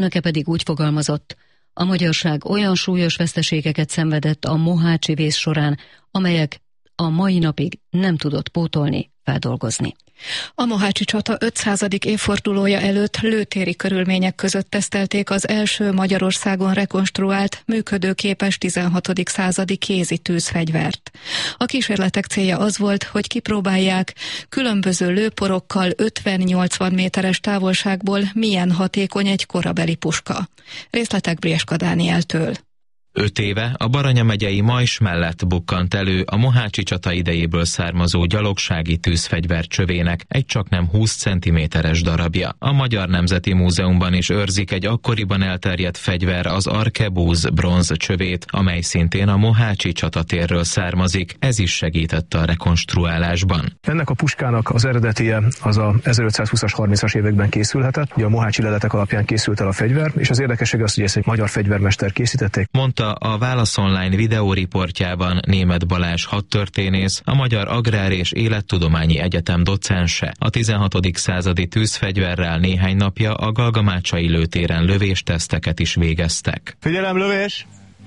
Nöke pedig úgy fogalmazott: a magyarság olyan súlyos veszteségeket szenvedett a mohácsi vész során, amelyek a mai napig nem tudott pótolni, feldolgozni. A mohácsi csata 500. évfordulója előtt lőtéri körülmények között tesztelték az első Magyarországon rekonstruált, működőképes 16. századi kézi tűzfegyvert. A kísérletek célja az volt, hogy kipróbálják, különböző lőporokkal 50-80 méteres távolságból milyen hatékony egy korabeli puska. Részletek Brieska Dánieltől. 5 éve a Baranya megyei Majs mellett bukkant elő a mohácsi csata idejéből származó gyalogsági tűzfegyver csövének egy csaknem 20 cm-es darabja. A Magyar Nemzeti Múzeumban is őrzik egy akkoriban elterjedt fegyver, az Arkebúz bronz csövét, amely szintén a mohácsi csatatérről származik. Ez is segített a rekonstruálásban. Ennek a puskának az eredetie az a 1520-as, 30-as években készülhetett. Ugye a mohácsi leletek alapján készült el a fegyver, és az érdekesség az, hogy ezt egy magyar fegyvermester készítették. Mondta a Válasz Online videóriportjában Németh Balázs hadtörténész, a Magyar Agrár és Élettudományi Egyetem docense. A 16. századi tűzfegyverrel néhány napja a Galgamácsai lőtéren lövésteszteket is végeztek. Figyelem, lövés!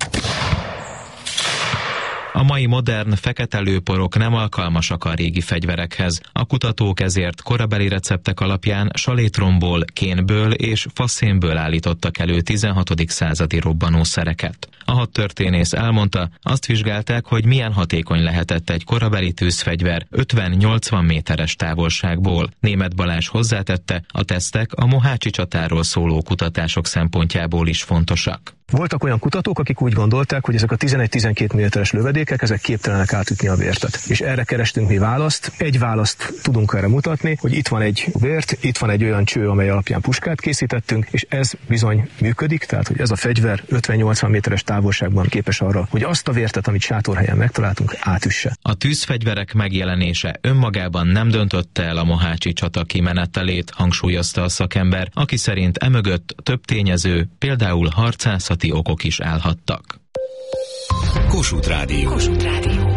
A mai modern fekete lőporok nem alkalmasak a régi fegyverekhez. A kutatók ezért korabeli receptek alapján salétromból, kénből és faszénből állítottak elő 16. századi robbanószereket. A hadtörténész elmondta, azt vizsgálták, hogy milyen hatékony lehetett egy korabeli tűzfegyver 50-80 méteres távolságból. Németh Balázs hozzátette, a tesztek a mohácsi csatáról szóló kutatások szempontjából is fontosak. Voltak olyan kutatók, akik úgy gondolták, hogy ezek a 11-12 méteres lövedékek, ezek képtelenek átütni a vértet. És erre kerestünk mi választ. Egy választ tudunk erre mutatni, hogy itt van egy vért, itt van egy olyan cső, amely alapján puskát készítettünk, és ez bizony működik, tehát hogy ez a fegyver 50-80 méteres távolságban képes arra, hogy azt a vértet, amit sátorhelyen megtaláltunk, átüsse. A tűzfegyverek megjelenése önmagában nem döntötte el a mohácsi csata kimenetelét, hangsúlyozta a szakember, aki szerint emögött több tényező, például harcászati okok is állhattak. Kossuth Rádió. Kossuth Rádió.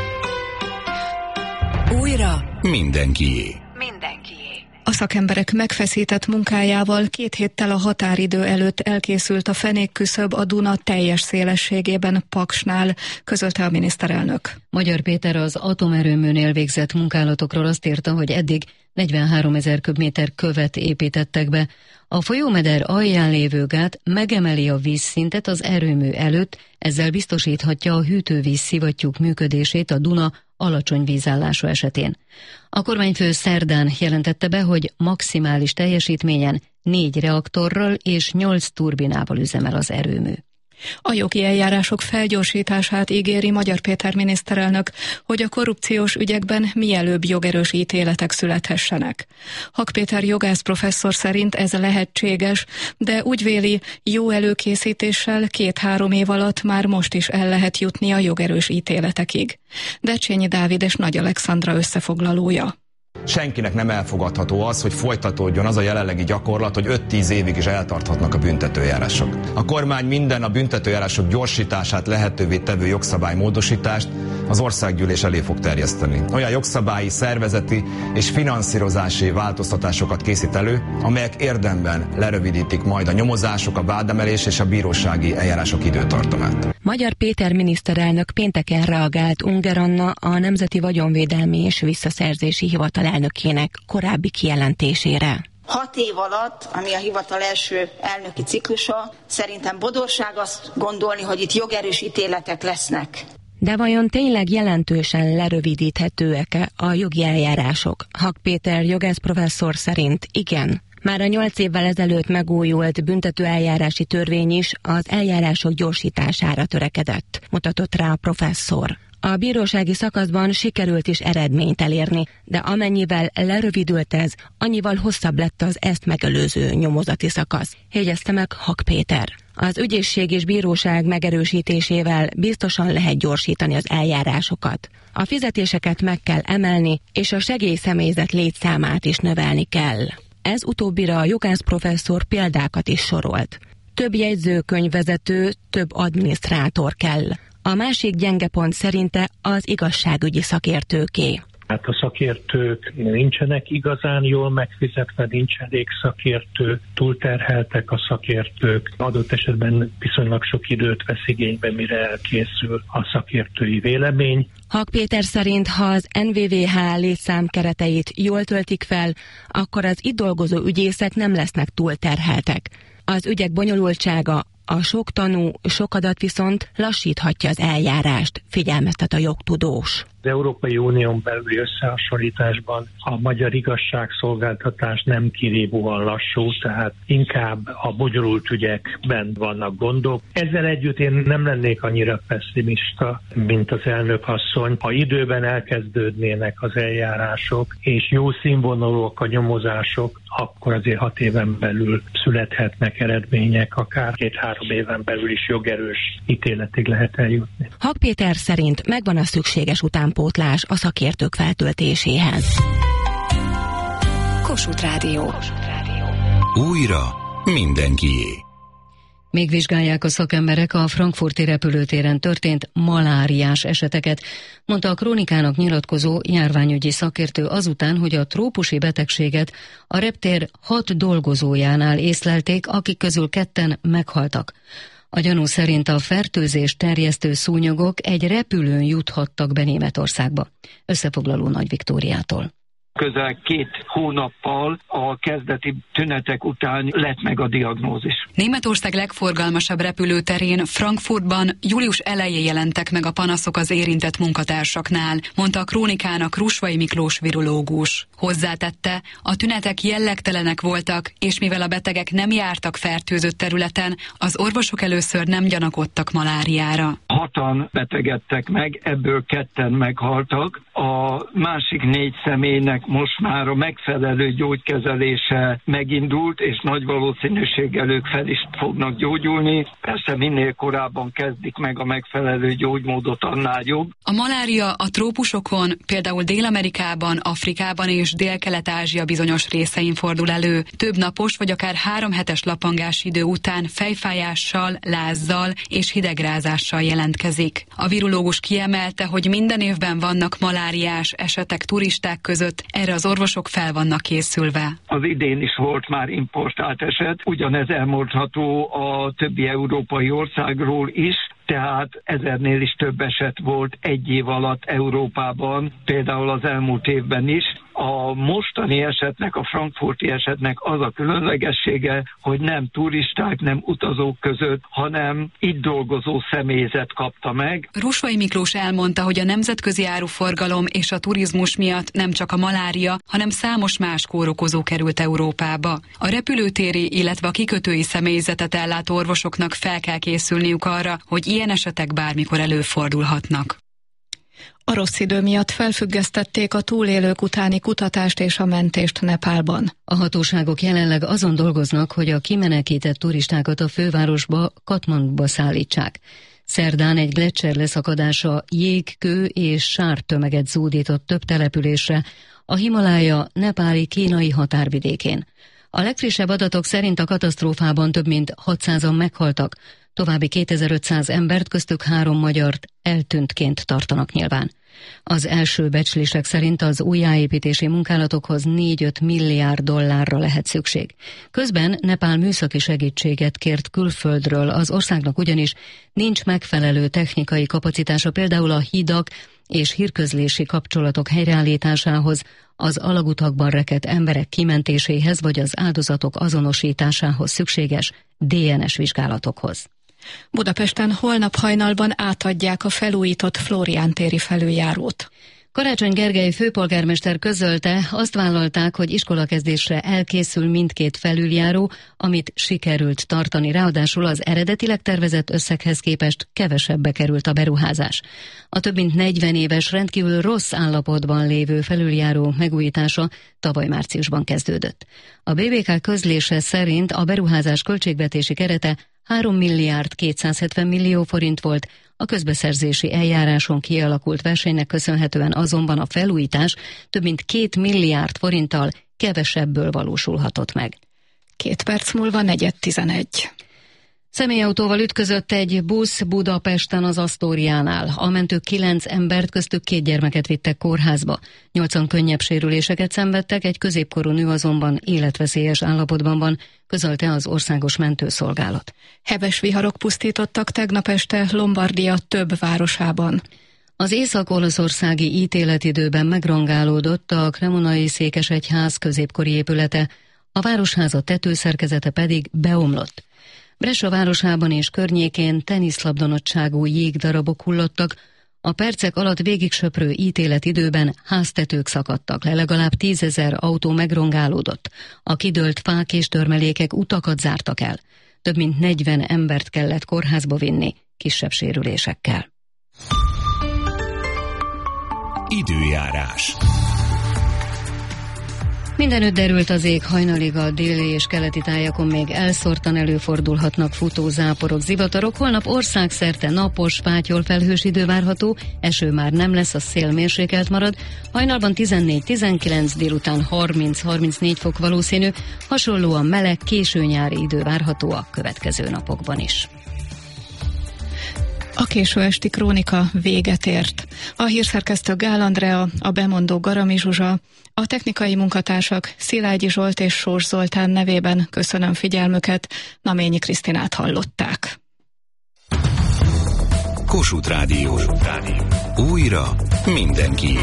Újra mindenkié. Mindenkié. A szakemberek megfeszített munkájával 2 héttel a határidő előtt elkészült a fenékküszöb a Duna teljes szélességében Paksnál, közölte a miniszterelnök. Magyar Péter az atomerőműnél végzett munkálatokról azt írta, hogy eddig 43 000 köbméter követ építettek be. A folyómeder alján lévő gát megemeli a vízszintet az erőmű előtt, ezzel biztosíthatja a hűtővíz szivattyúk működését a Duna alacsony vízállása esetén. A kormányfő szerdán jelentette be, hogy maximális teljesítményen 4 reaktorral és 8 turbinával üzemel az erőmű. A jogi eljárások felgyorsítását ígéri Magyar Péter miniszterelnök, hogy a korrupciós ügyekben mielőbb jogerős ítéletek születhessenek. Hak Péter jogász professzor szerint ez lehetséges, de úgy véli, jó előkészítéssel 2-3 év alatt már most is el lehet jutni a jogerős ítéletekig. Decsényi Dávid és Nagy Alexandra összefoglalója. Senkinek nem elfogadható az, hogy folytatódjon az a jelenlegi gyakorlat, hogy 5-10 évig is eltarthatnak a büntetőjárások. A kormány minden a büntetőjárások gyorsítását lehetővé tevő jogszabálymódosítást az országgyűlés elé fog terjeszteni. Olyan jogszabályi, szervezeti és finanszírozási változtatásokat készít elő, amelyek érdemben lerövidítik majd a nyomozások, a vádemelés és a bírósági eljárások időtartamát. Magyar Péter miniszterelnök pénteken reagált Unger Anna, a Nemzeti Vagyonvédelmi és Visszaszerzési Hivatal elnökének korábbi kijelentésére. 6 év alatt, ami a hivatal első elnöki ciklusa, szerintem bodorság azt gondolni, hogy itt jogerős ítéletek lesznek. De vajon tényleg jelentősen lerövidíthetőek-e a jogi eljárások? Hak Péter jogász professzor szerint igen. Már a 8 évvel ezelőtt megújult büntetőeljárási törvény is az eljárások gyorsítására törekedett, mutatott rá a professzor. A bírósági szakaszban sikerült is eredményt elérni, de amennyivel lerövidült ez, annyival hosszabb lett az ezt megelőző nyomozati szakasz, jegyezte meg Hak Péter. Az ügyészség és bíróság megerősítésével biztosan lehet gyorsítani az eljárásokat. A fizetéseket meg kell emelni, és a segélyszemélyzet létszámát is növelni kell. Ez utóbbira a jogász professzor példákat is sorolt. Több jegyzőkönyvvezető, több adminisztrátor kell. A másik gyenge pont szerinte az igazságügyi szakértőké. Hát a szakértők nincsenek igazán jól megfizetve, nincs elég szakértő, túlterheltek a szakértők, adott esetben viszonylag sok időt vesz igénybe, mire elkészül a szakértői vélemény. Hak Péter szerint, ha az NVVH létszám kereteit jól töltik fel, akkor az itt dolgozó ügyészek nem lesznek túlterheltek. Az ügyek bonyolultsága, a sok tanú, sok adat viszont lassíthatja az eljárást, figyelmeztet a jogtudós. Az Európai Unión belüli összehasonlításban a magyar igazságszolgáltatás nem kirívóan lassú, tehát inkább a bonyolult ügyekben vannak gondok. Ezzel együtt én nem lennék annyira pesszimista, mint az elnök asszony. Ha időben elkezdődnének az eljárások, és jó színvonalúak a nyomozások, akkor azért 6 éven belül születhetnek eredmények, akár 2-3 éven belül is jogerős ítéletig lehet eljutni. Hak Péter szerint megvan a szükséges utánpótlás a szakértők feltöltéséhez. Kossuth Rádió. Újra mindenkié. Még vizsgálják a szakemberek a frankfurti repülőtéren történt maláriás eseteket, mondta a Krónikának nyilatkozó járványügyi szakértő azután, hogy a trópusi betegséget a reptér 6 dolgozójánál észlelték, akik közül 2 meghaltak. A gyanú szerint a fertőzést terjesztő szúnyogok egy repülőn juthattak be Németországba. Összefoglaló Nagy Viktóriától. Közel 2 hónappal a kezdeti tünetek után lett meg a diagnózis. Németország legforgalmasabb repülőterén, Frankfurtban július elején jelentek meg a panaszok az érintett munkatársaknál, mondta a Krónikának Rusvai Miklós virológus. Hozzátette, a tünetek jellegtelenek voltak, és mivel a betegek nem jártak fertőzött területen, az orvosok először nem gyanakodtak maláriára. 6-an betegedtek meg, ebből 2 meghaltak. A másik 4 személynek most már a megfelelő gyógykezelése megindult, és nagy valószínűséggel ők fel is fognak gyógyulni. Persze minél korábban kezdik meg a megfelelő gyógymódot, annál jobb. A malária a trópusokon, például Dél-Amerikában, Afrikában és Dél-Kelet-Ázsia bizonyos részein fordul elő. Több napos vagy akár 3 hetes lapangás idő után fejfájással, lázzal és hidegrázással jelentkezik. A virológus kiemelte, hogy minden évben vannak maláriás esetek turisták között, erre az orvosok fel vannak készülve. Az idén is volt már importált eset, ugyanez elmondható a többi európai országról is, tehát 1000-nél is több eset volt egy év alatt Európában, például az elmúlt évben is. A mostani esetnek, a frankfurti esetnek az a különlegessége, hogy nem turisták, nem utazók között, hanem itt dolgozó személyzet kapta meg. Rusvai Miklós elmondta, hogy a nemzetközi áruforgalom és a turizmus miatt nem csak a malária, hanem számos más kórokozó került Európába. A repülőtéri, illetve a kikötői személyzetet ellátó orvosoknak fel kell készülniük arra, hogy ilyen esetek bármikor előfordulhatnak. A rossz idő miatt felfüggesztették a túlélők utáni kutatást és a mentést Nepálban. A hatóságok jelenleg azon dolgoznak, hogy a kimenekített turistákat a fővárosba, Katmanduba szállítsák. Szerdán egy gleccser leszakadása jég, kő és sártömeget zúdított több településre, a Himalája nepáli kínai határvidékén. A legfrissebb adatok szerint a katasztrófában több mint 600-an meghaltak, további 2500 embert, köztük 3 magyart eltűntként tartanak nyilván. Az első becslések szerint az újjáépítési munkálatokhoz 4-5 milliárd dollárra lehet szükség. Közben Nepál műszaki segítséget kért külföldről, az országnak ugyanis nincs megfelelő technikai kapacitása például a hidak és hírközlési kapcsolatok helyreállításához, az alagutakban rekedt emberek kimentéséhez vagy az áldozatok azonosításához szükséges DNS vizsgálatokhoz. Budapesten holnap hajnalban átadják a felújított Flórián téri felüljárót. Karácsony Gergely főpolgármester közölte, azt vállalták, hogy iskolakezdésre elkészül mindkét felüljáró, amit sikerült tartani, ráadásul az eredetileg tervezett összeghez képest kevesebbe került a beruházás. A több mint 40 éves rendkívül rossz állapotban lévő felüljáró megújítása tavaly márciusban kezdődött. A BBK közlése szerint a beruházás költségvetési kerete 3 milliárd 270 millió forint volt, a közbeszerzési eljáráson kialakult versenynek köszönhetően azonban a felújítás több mint 2 milliárd forinttal kevesebből valósulhatott meg. 2 perc múlva 4:11. Személyautóval ütközött egy busz Budapesten az Asztóriánál. A mentők 9 embert, köztük 2 gyermeket vittek kórházba. 80 könnyebb sérüléseket szenvedtek, egy középkorú nő azonban életveszélyes állapotban van, közölte az Országos Mentőszolgálat. Heves viharok pusztítottak tegnap este Lombardia több városában. Az észak-olaszországi ítéletidőben megrongálódott a Cremonai székesegyház középkori épülete, a városháza tetőszerkezete pedig beomlott. Brescia városában és környékén teniszlabdanagyságú jégdarabok hullottak, a percek alatt végigsöprő ítéletidőben háztetők szakadtak le, legalább 10 000 autó megrongálódott, a kidőlt fák és törmelékek utakat zártak el. Több mint 40 embert kellett kórházba vinni, kisebb sérülésekkel. Időjárás. Mindenütt derült az ég, hajnalig a déli és keleti tájakon még elszórtan előfordulhatnak futózáporok, zivatarok. Holnap országszerte napos, fátyol felhős idő várható, eső már nem lesz, a szél mérsékelt marad. Hajnalban 14-19, délután 30-34 fok valószínű, hasonlóan meleg, késő nyári idő várható a következő napokban is. A késő esti krónika véget ért. A hírszerkesztő Gál Andrea, a bemondó Garami Zsuzsa, a technikai munkatársak Szilágyi Zsolt és Sós Zoltán nevében köszönöm figyelmüket, Naményi Krisztinát hallották. Kossuth Rádió. Újra mindenki.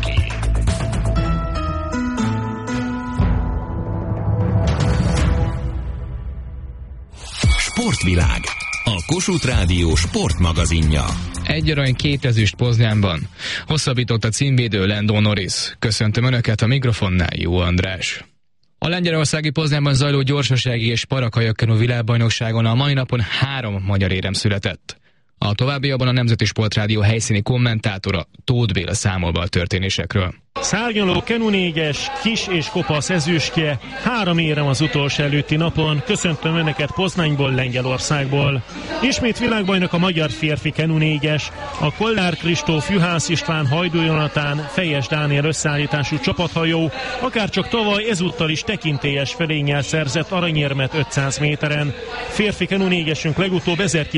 Sportvilág. A Kossuth Rádió sportmagazinja. 1 arany, 2 ezüst Poznánban. Hosszabbított a címvédő Lando Norris. Köszöntöm Önöket, a mikrofonnál Jó András. A lengyelországi Poznánban zajló gyorsasági és parakajakkenu világbajnokságon a mai napon 3 magyar érem született. A továbbiakban a Nemzeti Sportrádió helyszíni kommentátora, Tóth Béla számol be a történésekről. Szárnyaló Kenu 4-es, kis és kopasz ezüstje, 3 érem az utolsó előtti napon. Köszöntöm Önöket Poznányból, Lengyelországból. Ismét világbajnok a magyar férfi Kenu 4-es, a Kollár Kristóf, Juhász István, Hajdú Jonatán, Fejes Dániel összeállítású csapathajó, akárcsak tavaly ezúttal is tekintélyes felénnyel szerzett aranyérmet 500 méteren. Férfi Kenu 4-esünk legutóbb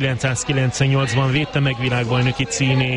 1998-ban védte meg világbajnoki címét.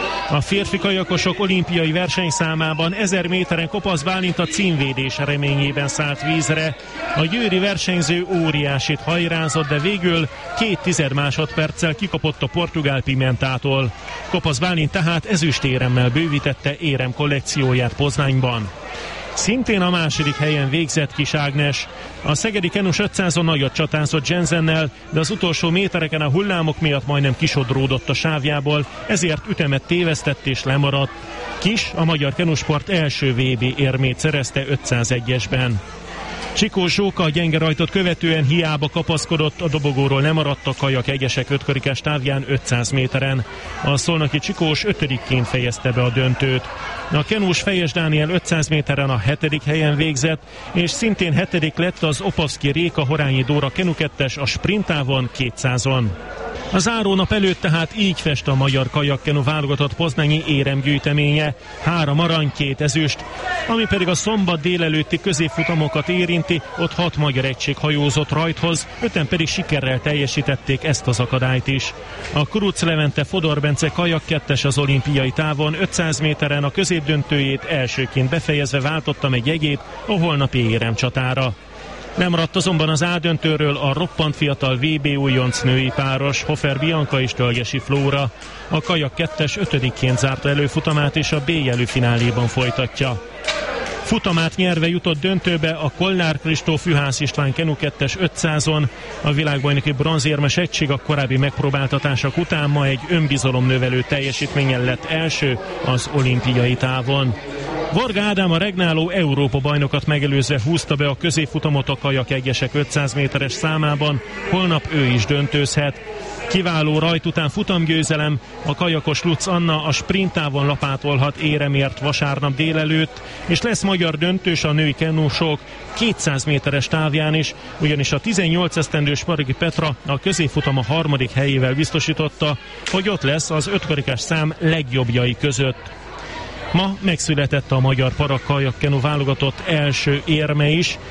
A férfi kajakosok olimpiai versenyszámában 1000 méteren Kopasz Bálint a címvédés reményében szállt vízre. A győri versenyző óriásit hajrázott, de végül 2 másodperccel kikapott a portugál Pimentától. Kopasz Bálint tehát ezüstéremmel bővítette érem kollekcióját Poznányban. Szintén a második helyen végzett Kis Ágnes. A szegedi kenus 500-on nagyot csatázott Jensennel, de az utolsó métereken a hullámok miatt majdnem kisodródott a sávjából, ezért ütemet tévesztett és lemaradt. Kis a magyar kenusport első VB érmét szerezte 501-esben. Csikós Zsóka a gyenge rajtot követően hiába kapaszkodott, a dobogóról nem maradt a kajak egyesek 5-karikás távján 500 méteren. A szolnoki Csikós 5-ként fejezte be a döntőt. A kenús Fejes Dániel 500 méteren a 7. helyen végzett, és szintén 7. lett az Opavszki Réka Horányi Dóra Kenu 2-es a sprintávon 200-on. A zárónap előtt tehát így fest a magyar kajakkenu válogatott poznányi éremgyűjteménye. 3 arany, 2 ezüst, ami pedig a szombat délelőtti középfutamokat érinti, ott 6 magyar egység hajózott rajthoz, 5-en pedig sikerrel teljesítették ezt az akadályt is. A Kuruc Levente Fodor Bence kajak 2-es az olimpiai távon 500 méteren a középdöntőjét elsőként befejezve váltotta meg jegyét a holnapi éremcsatára. Nem maradt azonban az A-döntőről a roppant fiatal VB újonc női páros, Hofer Bianca és Tölgyesi Flóra. A kajak 2-es 5-ként zárta előfutamát és a B jelű fináléban folytatja. Futamát nyerve jutott döntőbe a Kollár Kristóf Juhász István Kenu 2-es 500-on. A világbajnoki bronzérmes egység a korábbi megpróbáltatások után ma egy önbizalomnövelő teljesítménnyel lett első az olimpiai távon. Varga Ádám a regnáló Európa bajnokat megelőzve húzta be a középfutamot a kajak egyesek 500 méteres számában, holnap ő is döntőzhet. Kiváló rajt után futamgyőzelem, a kajakos Lutz Anna a sprintávon lapátolhat éremért vasárnap délelőtt, és lesz magyar döntős a női kenusok 200 méteres távján is, ugyanis a 18 esztendős Margi Petra a középfutam a 3. helyével biztosította, hogy ott lesz az 5-karikás szám legjobbjai között. Ma megszületett a magyar parakajakkenu válogatott első érme is.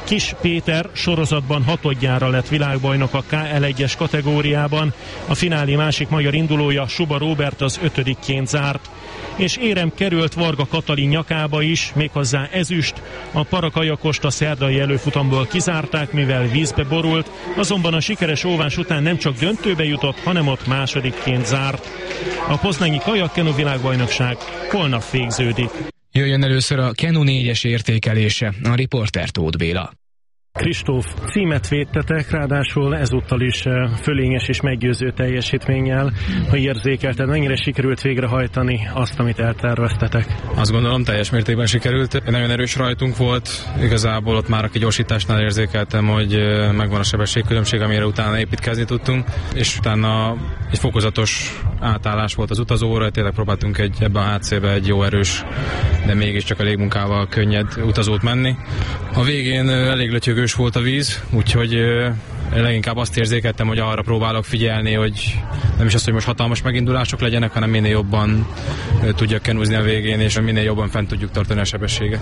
Kis Péter sorozatban hatodjára lett világbajnok a KL1-es kategóriában, a finálé másik magyar indulója, Suba Róbert az 5-ként zárt. És érem került Varga Katalin nyakába is, méghozzá ezüst. A parakajakost a szerdai előfutamból kizárták, mivel vízbe borult, azonban a sikeres óvás után nem csak döntőbe jutott, hanem ott másodikként zárt. A poznányi kajakkenu világbajnokság holnap végződik. Jöjjön először a Kenu 4-es értékelése, a riporter Tóth Béla. Kristóf, címet védtetek, ráadásul ezúttal is fölényes és meggyőző teljesítménnyel, ha érzékelted, mennyire sikerült végrehajtani azt, amit elterveztetek? Azt gondolom, teljes mértékben sikerült. Egy nagyon erős rajtunk volt, igazából ott már a gyorsításnál érzékeltem, hogy megvan a sebességkülönbség, amire utána építkezni tudtunk, és utána egy fokozatos átállás volt az utazóra, tényleg próbáltunk ebben a HC-be egy jó erős, de mégiscsak a légmunkával könnyed utazót menni. A végén elég lötyögős volt a víz, úgyhogy leginkább azt érzékeltem, hogy arra próbálok figyelni, hogy nem is az, hogy most hatalmas megindulások legyenek, hanem minél jobban tudjak kenúzni a végén, és minél jobban fent tudjuk tartani a sebességet.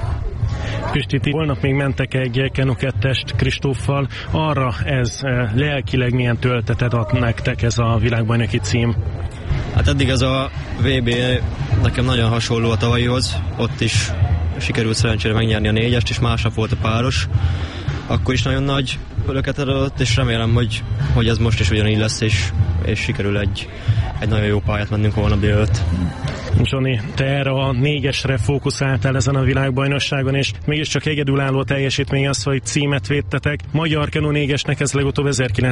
Pisti, holnap még mentek egy Kenu 2-est Kristóffal, arra ez lelkileg milyen töltetet ad nektek ez a világbajnoki cím? Hát eddig ez a VB nekem nagyon hasonló a tavalyihoz, ott is sikerült szerencsére megnyerni a 4-est, és másnap volt a páros. Akkor is nagyon nagy löket adott, és remélem, hogy ez most is ugyanígy lesz, és sikerül egy nagyon jó pályát mennünk holnap délőtt. Johnny, te erre a 4-esre fókuszáltál ezen a világbajnokságon, és mégiscsak egyedülálló teljesítmény az, hogy címet védtetek. Magyar Kenu 4-esnek ez legutóbb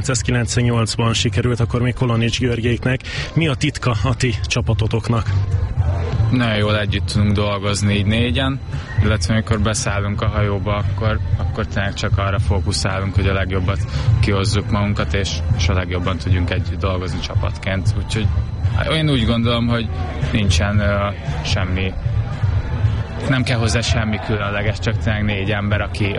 1998-ban sikerült, akkor még Kolonics Györgyéknek. Mi a titka a ti csapatotoknak? Nagyon jól együtt tudunk dolgozni így 4-en, illetve amikor beszállunk a hajóba, akkor tényleg csak arra fókuszálunk, hogy a legjobbat kihozzuk magunkat, és a legjobban tudjunk együtt dolgozni csapatként. Úgyhogy én úgy gondolom, hogy nincsen semmi, nem kell hozzá semmi különleges, csak tényleg 4 ember, aki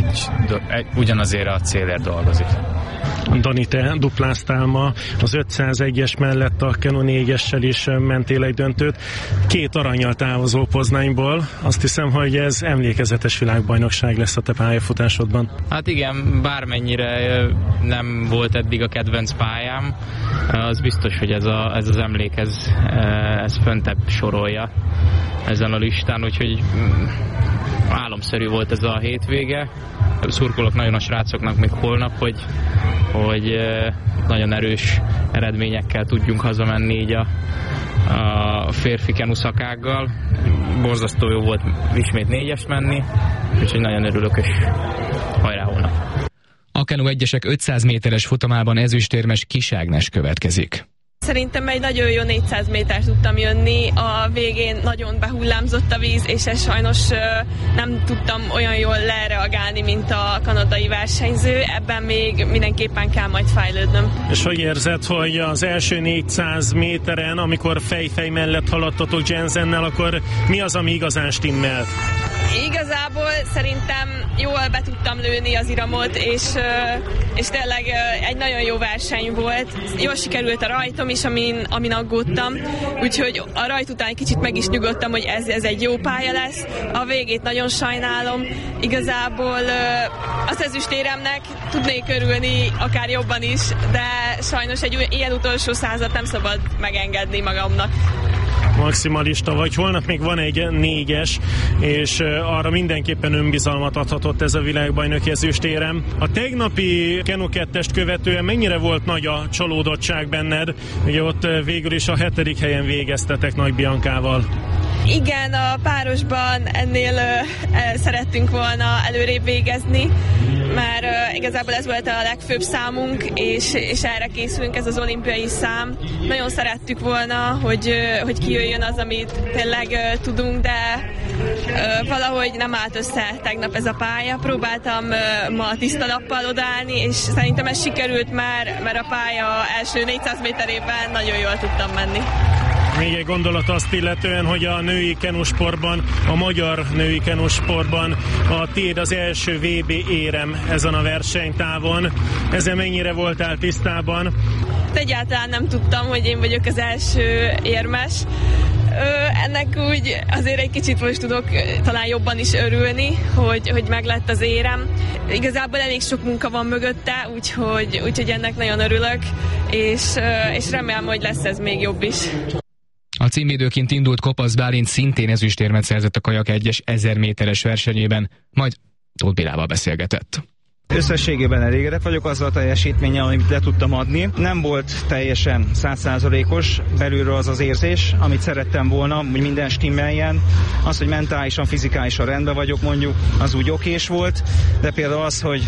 ugyanazért a célért dolgozik. Dani, te dupláztál ma, az 501-es mellett a Kenu 4-essel is mentél egy döntőt. 2 arannyal távozó Poznányból. Azt hiszem, hogy ez emlékezetes világbajnokság lesz a te pályafutásodban. Hát igen, bármennyire nem volt eddig a kedvenc pályám, az biztos, hogy ez az emlék, ez föntebb sorolja ezen a listán, úgyhogy álomszerű volt ez a hétvége. Szurkolok nagyon a srácoknak még holnap, hogy nagyon erős eredményekkel tudjunk hazamenni így a férfi kenu szakággal. Borzasztó jó volt ismét 4-est menni, úgyhogy nagyon örülök, és hajrá holnap! A Kenu 1-esek 500 méteres futamában ezüstérmes Kis Ágnes következik. Szerintem egy nagyon jó 400 métert tudtam jönni, a végén nagyon behullámzott a víz, és ezt sajnos nem tudtam olyan jól lereagálni, mint a kanadai versenyző, ebben még mindenképpen kell majd fejlődnöm. És hogy érzed, hogy az első 400 méteren, amikor fej mellett haladtatok Jensennel, akkor mi az, ami igazán stimmelt? Igazából szerintem jól be tudtam lőni az iramot, és tényleg egy nagyon jó verseny volt. Jól sikerült a rajtom is, amin aggódtam, úgyhogy a rajt után kicsit meg is nyugodtam, hogy ez egy jó pálya lesz. A végét nagyon sajnálom. Igazából az ezüstéremnek tudnék örülni akár jobban is, de sajnos egy ilyen utolsó százat nem szabad megengedni magamnak. Maximalista vagy. Holnap még van egy 4-es, és arra mindenképpen önbizalmat adhatott ez a világbajnoki ezüstérem. A tegnapi Kenu 2-est követően mennyire volt nagy a csalódottság benned? Ugye ott végül is a 7. helyen végeztetek Nagy Biancával. Igen, a párosban ennél szerettünk volna előrébb végezni, mert igazából ez volt a legfőbb számunk, és erre készülünk, ez az olimpiai szám. Nagyon szerettük volna, hogy kijöjjön az, amit tényleg tudunk, de valahogy nem állt össze tegnap ez a pálya. Próbáltam ma tiszta lappal odaállni, és szerintem ez sikerült már, mert a pálya első 400 méterében nagyon jól tudtam menni. Még egy gondolat azt illetően, hogy a női kenusportban, a magyar női kenusportban a tiéd az első VB érem ezen a versenytávon. Ezzel mennyire voltál tisztában? Egyáltalán nem tudtam, hogy én vagyok az első érmes. Ennek úgy azért egy kicsit most tudok talán jobban is örülni, hogy meglett az érem. Igazából elég sok munka van mögötte, úgyhogy ennek nagyon örülök, és remélem, hogy lesz ez még jobb is. A címvédőként indult Kopasz Bálint szintén ezüstérmet szerzett a kajak 1-es 1000 méteres versenyében, majd Tóth Bélával beszélgetett. Összességében elégedett vagyok azzal a teljesítménnyel, amit le tudtam adni. Nem volt teljesen 100%-os belülről az az érzés, amit szerettem volna, hogy minden stimmeljen. Az, hogy mentálisan, fizikálisan rendben vagyok mondjuk, az úgy okés volt, de például az, hogy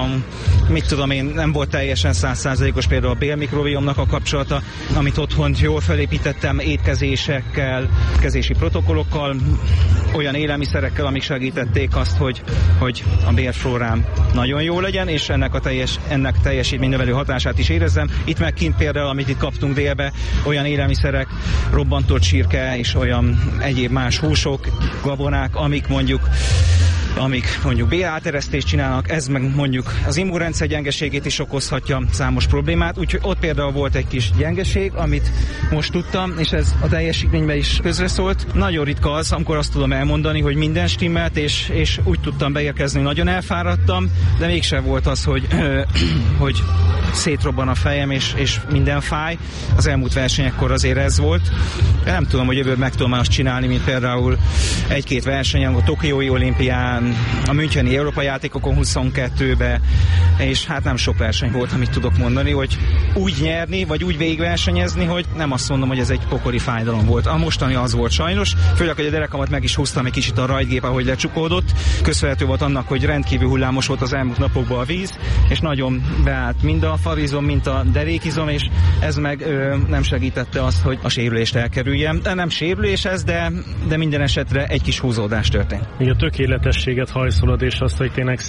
nem volt teljesen 100%-os például a bélmikrobiomnak a kapcsolata, amit otthon jól felépítettem étkezésekkel, étkezési protokollokkal, olyan élelmiszerekkel, amik segítették azt, hogy a bélflórám nagyon jó legyen, és ennek teljesítménynövelő hatását is érezzem. Itt meg kint például, amit itt kaptunk délbe, olyan élelmiszerek, robbantott csirke és olyan egyéb más húsok, gabonák, amik mondjuk béláteresztést csinálnak, ez meg mondjuk az immunrendszer gyengeségét is okozhatja, számos problémát, úgyhogy ott például volt egy kis gyengeség, amit most tudtam, és ez a teljesítményben is közreszólt. Nagyon ritka az, amikor azt tudom elmondani, hogy minden stimmelt, és úgy tudtam beérkezni, nagyon elfáradtam, de mégsem volt az, hogy szétrobban a fejem, és minden fáj. Az elmúlt versenyekkor azért ez volt. Nem tudom, hogy jövőben meg tudom azt csinálni, mint például egy-két versenyen, a Tokiói olimpián, a Müncheni Európai Játékokon 22-be, és hát nem sok verseny volt, amit tudok mondani, hogy úgy nyerni, vagy úgy végigversenyezni, hogy nem azt mondom, hogy ez egy pokoli fájdalom volt. A mostani az volt sajnos, főleg, hogy a derekamat meg is húztam egy kicsit a rajtgép, ahogy lecsukódott. Köszönhető volt annak, hogy rendkívül hullámos volt az elmúlt napokban a víz, és nagyon beállt mind a farizom, mind a derékizom, és ez meg nem segítette azt, hogy a sérülést elkerüljem. De nem sérülés ez, de minden esetre egy kis húzódás történt. A tökéletességet hajszolod, és azt, hogy tényleg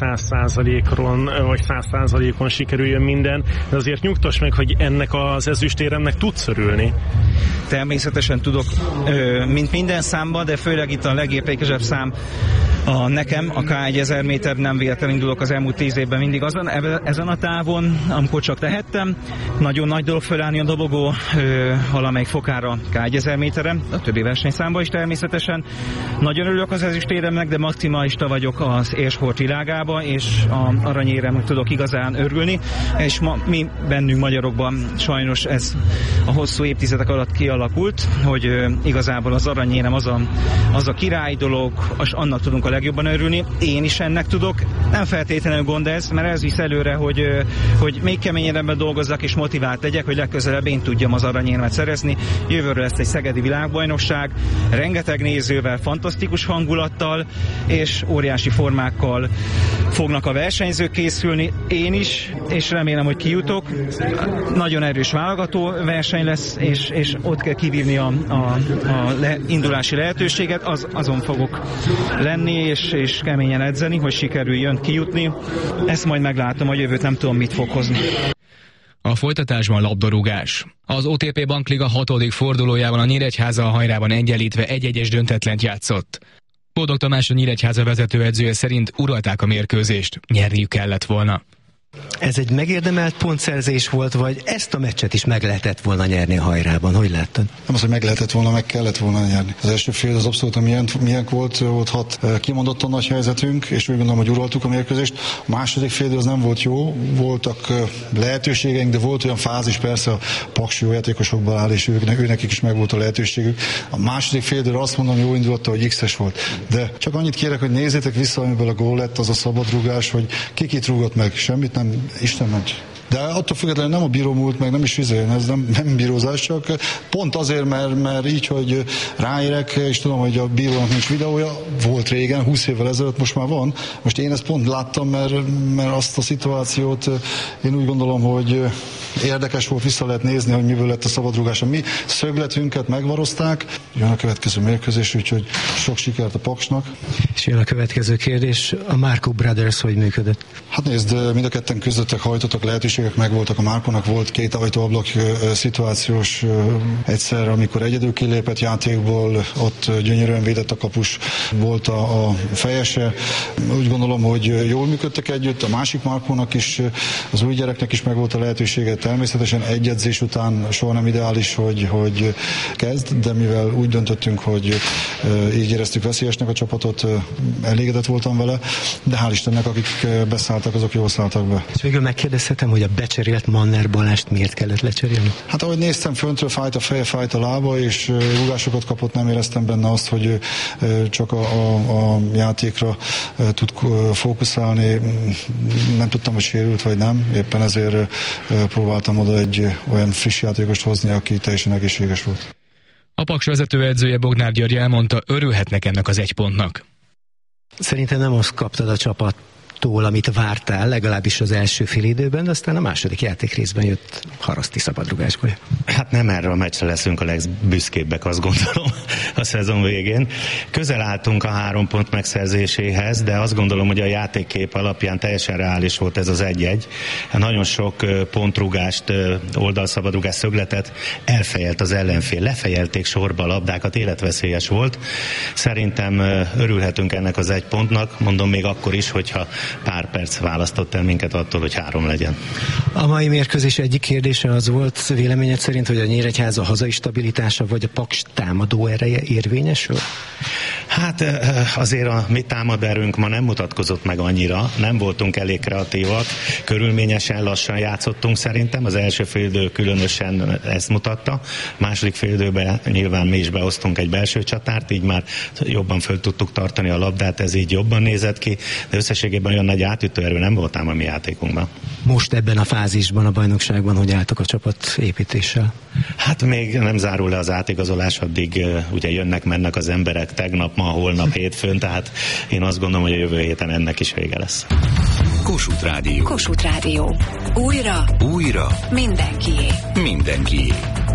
100%-on sikerüljön minden, de azért nyugtass meg, hogy ennek az ezüstéremnek tudsz örülni. Természetesen tudok, mint minden számban, de főleg itt a legértékesebb szám nekem, a K1 1000 méter, nem véletlenül indulok az elmúlt 10 évben mindig ezen a távon, amikor csak tehettem. Nagyon nagy dolog fölállni a dobogó valamelyik fokára K1 1000 méteren, a többi versenyszámban is természetesen. Nagyon örülök az ezüstéremnek, de maximalista vagyok az élsport világába, és a aranyéremnek tudok igazán örülni, és mi bennünk magyarokban sajnos ez a hosszú évtizedek alatt kialakult, hogy igazából az aranyérem az a király dolog, és annak tudunk a legjobban örülni. Én is ennek tudok. Nem feltétlenül gond ez, mert ez visz előre, hogy még keményebben dolgozzak és motivált legyek, hogy legközelebb én tudjam az aranyérmet szerezni. Jövőre lesz egy szegedi világbajnokság, rengeteg nézővel, fantasztikus hangulattal és óriási formákkal fognak a versenyzők készülni. Én is, és remélem, hogy kijutok. Nagyon erős válogató verseny lesz, és ott kell kivívni a indulási lehetőséget, azon fogok lenni, és keményen edzeni, hogy sikerüljön kijutni. Ezt majd meglátom, a jövőt nem tudom, mit fog hozni. A folytatásban labdarúgás. Az OTP Bankliga 6. fordulójában a Nyíregyháza a Hajrában egyenlítve 1-1-es döntetlen játszott. Boldog Tamás, a Nyíregyháza vezetőedzője szerint uralták a mérkőzést, nyerniük kellett volna. Ez egy megérdemelt pontszerzés volt, vagy ezt a meccset is meg lehetett volna nyerni a Hajrában? Hogy láttad? Nem az, hogy meg lehetett volna, meg kellett volna nyerni. Az első fél az abszolút milyen volt 6 kimondottan nagy helyzetünk, és úgy gondolom, hogy uraltuk a mérkőzést. A második fél az nem volt jó, voltak lehetőségeink, de volt olyan fázis, persze a Paks jó játékosokból áll, és őnekik is meg volt a lehetőségük. A második fél azt mondom, jó indulatta, hogy X-es volt. De csak annyit kérek, hogy nézzétek vissza, amiből a gól lett, az a szabadrugás, hogy kit rúgott meg, semmit nem, Isten ments. De attól függetlenül nem a bíró múlt meg, nem is ez nem bírózás, csak pont azért, mert így, hogy ráérek, és tudom, hogy a bírónak nincs videója, volt régen, 20 évvel ezelőtt, most már van. Most én ezt pont láttam, mert azt a szituációt én úgy gondolom, hogy érdekes volt, vissza lehet nézni, hogy miből lett a szabadrugás. A mi szögletünket megvarozták, jön a következő mérkőzés, úgyhogy sok sikert a Paksnak. És jön a következő kérdés, a Marco Brothers hogy működött? Hát nézd, mind a ketten közöttek hajtottak lehetőséget, lehetőségek megvoltak a Márkonak, volt 2 ajtóablak szituációs egyszer, amikor egyedül kilépett játékból, ott gyönyörűen védett a kapus, volt a fejese. Úgy gondolom, hogy jól működtek együtt, a másik Márkónak is, az új gyereknek is megvolt a lehetősége. Természetesen egy edzés után soha nem ideális, hogy kezd, de mivel úgy döntöttünk, hogy így éreztük veszélyesnek a csapatot, elégedett voltam vele, de hál' Istennek, akik beszálltak, azok jól szálltak be. És végül megkérdezhetem, hogy a becserélt Manner Balást miért kellett lecserélni? Hát ahogy néztem, föntről fájt a feje, fájt a lába, és rúgásokat kapott, nem éreztem benne azt, hogy csak a játékra tud fókuszálni. Nem tudtam, hogy sérült vagy nem, éppen ezért próbáltam oda egy olyan friss játékost hozni, aki teljesen egészséges volt. A Paks vezetőedzője Bognár György elmondta, örülhetnek ennek az 1 pontnak. Szerintem nem azt kaptad a csapattól, amit vártál, legalábbis az első félidőben, de aztán a második játékrészben jött Haraszti szabadrugásból. Hát nem erre a meccsre leszünk a legbüszkébbek, azt gondolom, a szezon végén. Közel álltunk a 3 pont megszerzéséhez, de azt gondolom, hogy a játékkép alapján teljesen reális volt ez az 1-1. Nagyon sok pontrúgást, oldalszabadrugás, szögletet elfejelt az ellenfél. Lefejelték sorba a labdákat, életveszélyes volt. Szerintem örülhetünk ennek az 1 pontnak, mondom még akkor is, hogyha pár perc választott el minket attól, hogy 3 legyen. A mai mérkőzés egyik kérdése az volt véleményed szerint, hogy a Nyíregyháza hazai stabilitása vagy a Paks támadó ereje érvényesül? Hát azért a mi támaderőnk ma nem mutatkozott meg annyira, nem voltunk elég kreatívak, körülményesen lassan játszottunk szerintem, az első félidő különösen ezt mutatta, második félidőben nyilván mi is behoztunk egy belső csatárt, így már jobban föl tudtuk tartani a labdát, ez így jobban nézett ki, de összességében olyan nagy átütőerő nem voltam a mi játékunkban. Most ebben a fázisban a bajnokságban hogy álltok a csapat építéssel? Hát még nem zárul le az átigazolás, addig ugye jönnek-mennek az emberek tegnap, ma, holnap, hétfőn, tehát én azt gondolom, hogy a jövő héten ennek is vége lesz. Kossuth Rádió. Kossuth Rádió. Újra mindenkié. Mindenkié.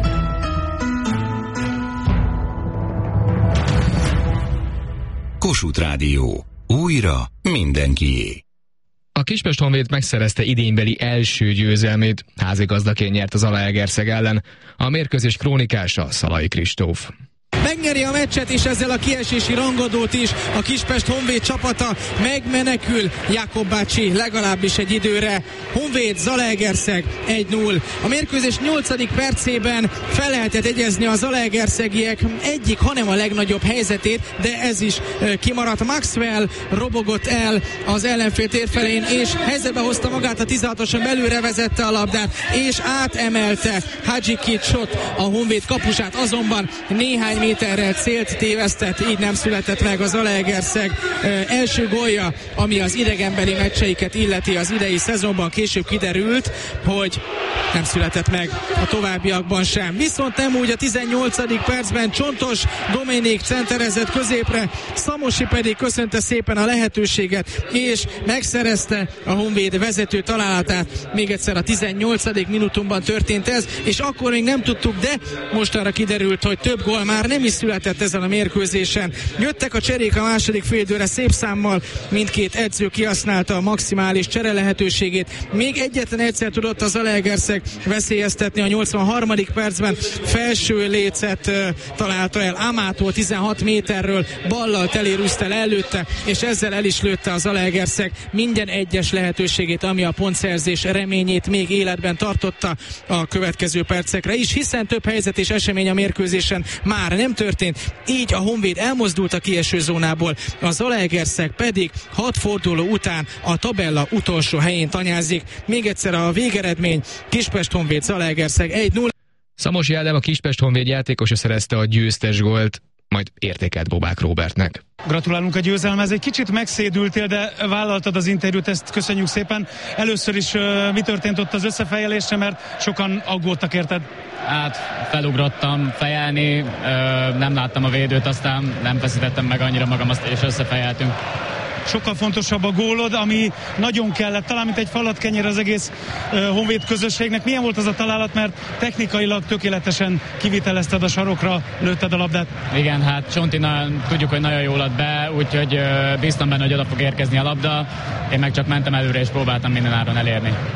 Kossuth Rádió. Újra mindenkié. A Kispest Honvéd megszerezte idénybeli első győzelmét, házigazdaként nyert az Zalaegerszeg ellen. A mérkőzés krónikása Szalai Kristóf. Megnyeri a meccset, és ezzel a kiesési rangadót is a Kispest Honvéd csapata megmenekül. Jákob bácsi legalábbis egy időre. Honvéd Zalaegerszeg 1-0. A mérkőzés 8. percében fel lehetett egyezni a zalaegerszegiek egyik, hanem a legnagyobb helyzetét, de ez is kimaradt. Maxwell robogott el az ellenfél térfelén, és helyzetbe hozta magát a 16-oson, belőle vezette a labdát, és átemelte Hadzsikicsot, a Honvéd kapusát, azonban néhány méterrel célt tévesztett, így nem született meg az Zalaegerszeg első gólja, ami az idegenbeli meccseiket illeti az idei szezonban. Később kiderült, hogy nem született meg a továbbiakban sem. Viszont nem úgy, a 18. percben Csontos Dominik centerezett középre, Szamosi pedig köszönte szépen a lehetőséget, és megszerezte a Honvéd vezető találatát. Még egyszer a 18. minutumban történt ez, és akkor még nem tudtuk, de mostanra kiderült, hogy több gól már nem is született ezen a mérkőzésen. Jöttek a cserék a második félidőre szép számmal, mindkét edző kihasználta a maximális csere lehetőségét. Még egyetlen egyszer tudott az Zalaegerszeg veszélyeztetni a 83. percben. Felső lécet találta el Amától 16 méterről, ballal telérúzta előtte, és ezzel el is lőtte az Zalaegerszeg minden egyes lehetőségét, ami a pontszerzés reményét még életben tartotta a következő percekre is, hiszen több helyzet és esemény a mérkőzésen már nem történt, így a Honvéd elmozdult a kieső zónából, a Zalaegerszeg pedig 6 forduló után a tabella utolsó helyén tanyázik. Még egyszer a végeredmény: Kispest Honvéd Zalaegerszeg 1-0. Szamosi Ádám, a Kispest Honvéd játékosa szerezte a győztes gólt, majd értékelt Bobák Róbertnek. Gratulálunk a győzelemhez. Egy kicsit megszédültél, de vállaltad az interjút, ezt köszönjük szépen. Először is mi történt ott az összefejelésre, mert sokan aggódtak érted? Hát felugrottam fejelni, nem láttam a védőt, aztán nem feszítettem meg annyira magam, és összefejeltünk. Sokkal fontosabb a gólod, ami nagyon kellett, talán mint egy falatkenyér az egész Honvéd közösségnek. Milyen volt az a találat, mert technikailag tökéletesen kivitelezted a sarokra, lőtted a labdát? Igen, hát Csonti tudjuk, hogy nagyon jól ad be, úgyhogy bíztam benne, hogy oda fog érkezni a labda. Én meg csak mentem előre és próbáltam minden áron elérni.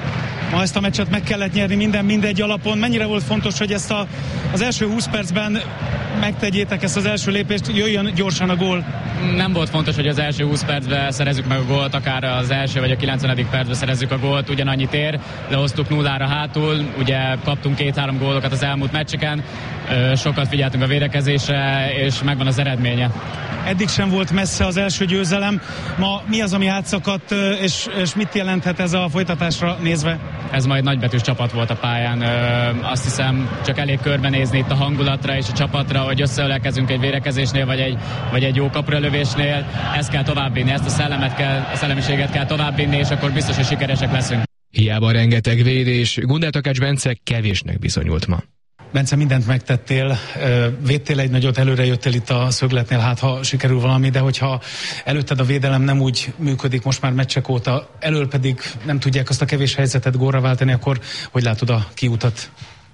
Ma ezt a meccset meg kellett nyerni mindegy alapon. Mennyire volt fontos, hogy ezt az első 20 percben megtegyétek ezt az első lépést, jöjjön gyorsan a gól? Nem volt fontos, hogy az első 20 percben szerezzük meg a gólt, akár az első vagy a 90. percben szerezzük a gólt, ugyanannyit ér, lehoztuk 0-ra hátul, ugye kaptunk 2-3 gólokat az elmúlt meccseken, sokat figyeltünk a védekezésre, és megvan az eredménye. Eddig sem volt messze az első győzelem. Ma mi az, ami átszakadt, és mit jelenthet ez a folytatásra nézve? Ez majd nagybetűs csapat volt a pályán. Azt hiszem, csak elég körbenézni itt a hangulatra és a csapatra, hogy összeölelkezünk egy védekezésnél, vagy egy jó kapuralövésnél. Ezt kell továbbvinni, ezt a szellemiséget kell továbbvinni, és akkor biztos, hogy sikeresek leszünk. Hiába rengeteg védés, Gundel Takács Bence kevésnek bizonyult ma. Bence, mindent megtettél, védtél egy nagyot, előre jöttél itt a szögletnél, hát ha sikerül valami, de hogyha előtted a védelem nem úgy működik most már meccsek óta, elől pedig nem tudják azt a kevés helyzetet gólra váltani, akkor hogy látod a kiutat?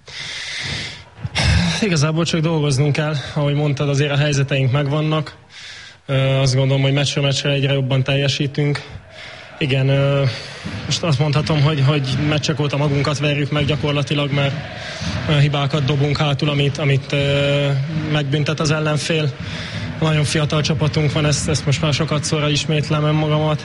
Igazából csak dolgoznunk kell, ahogy mondtad, azért a helyzeteink megvannak. Azt gondolom, hogy meccsről meccsre egyre jobban teljesítünk. Igen, most azt mondhatom, hogy meccsek óta magunkat verjük meg gyakorlatilag, mert olyan hibákat dobunk hátul, amit megbüntet az ellenfél. Nagyon fiatal csapatunk van, ezt most már sokat szóra ismétlem önmagamat.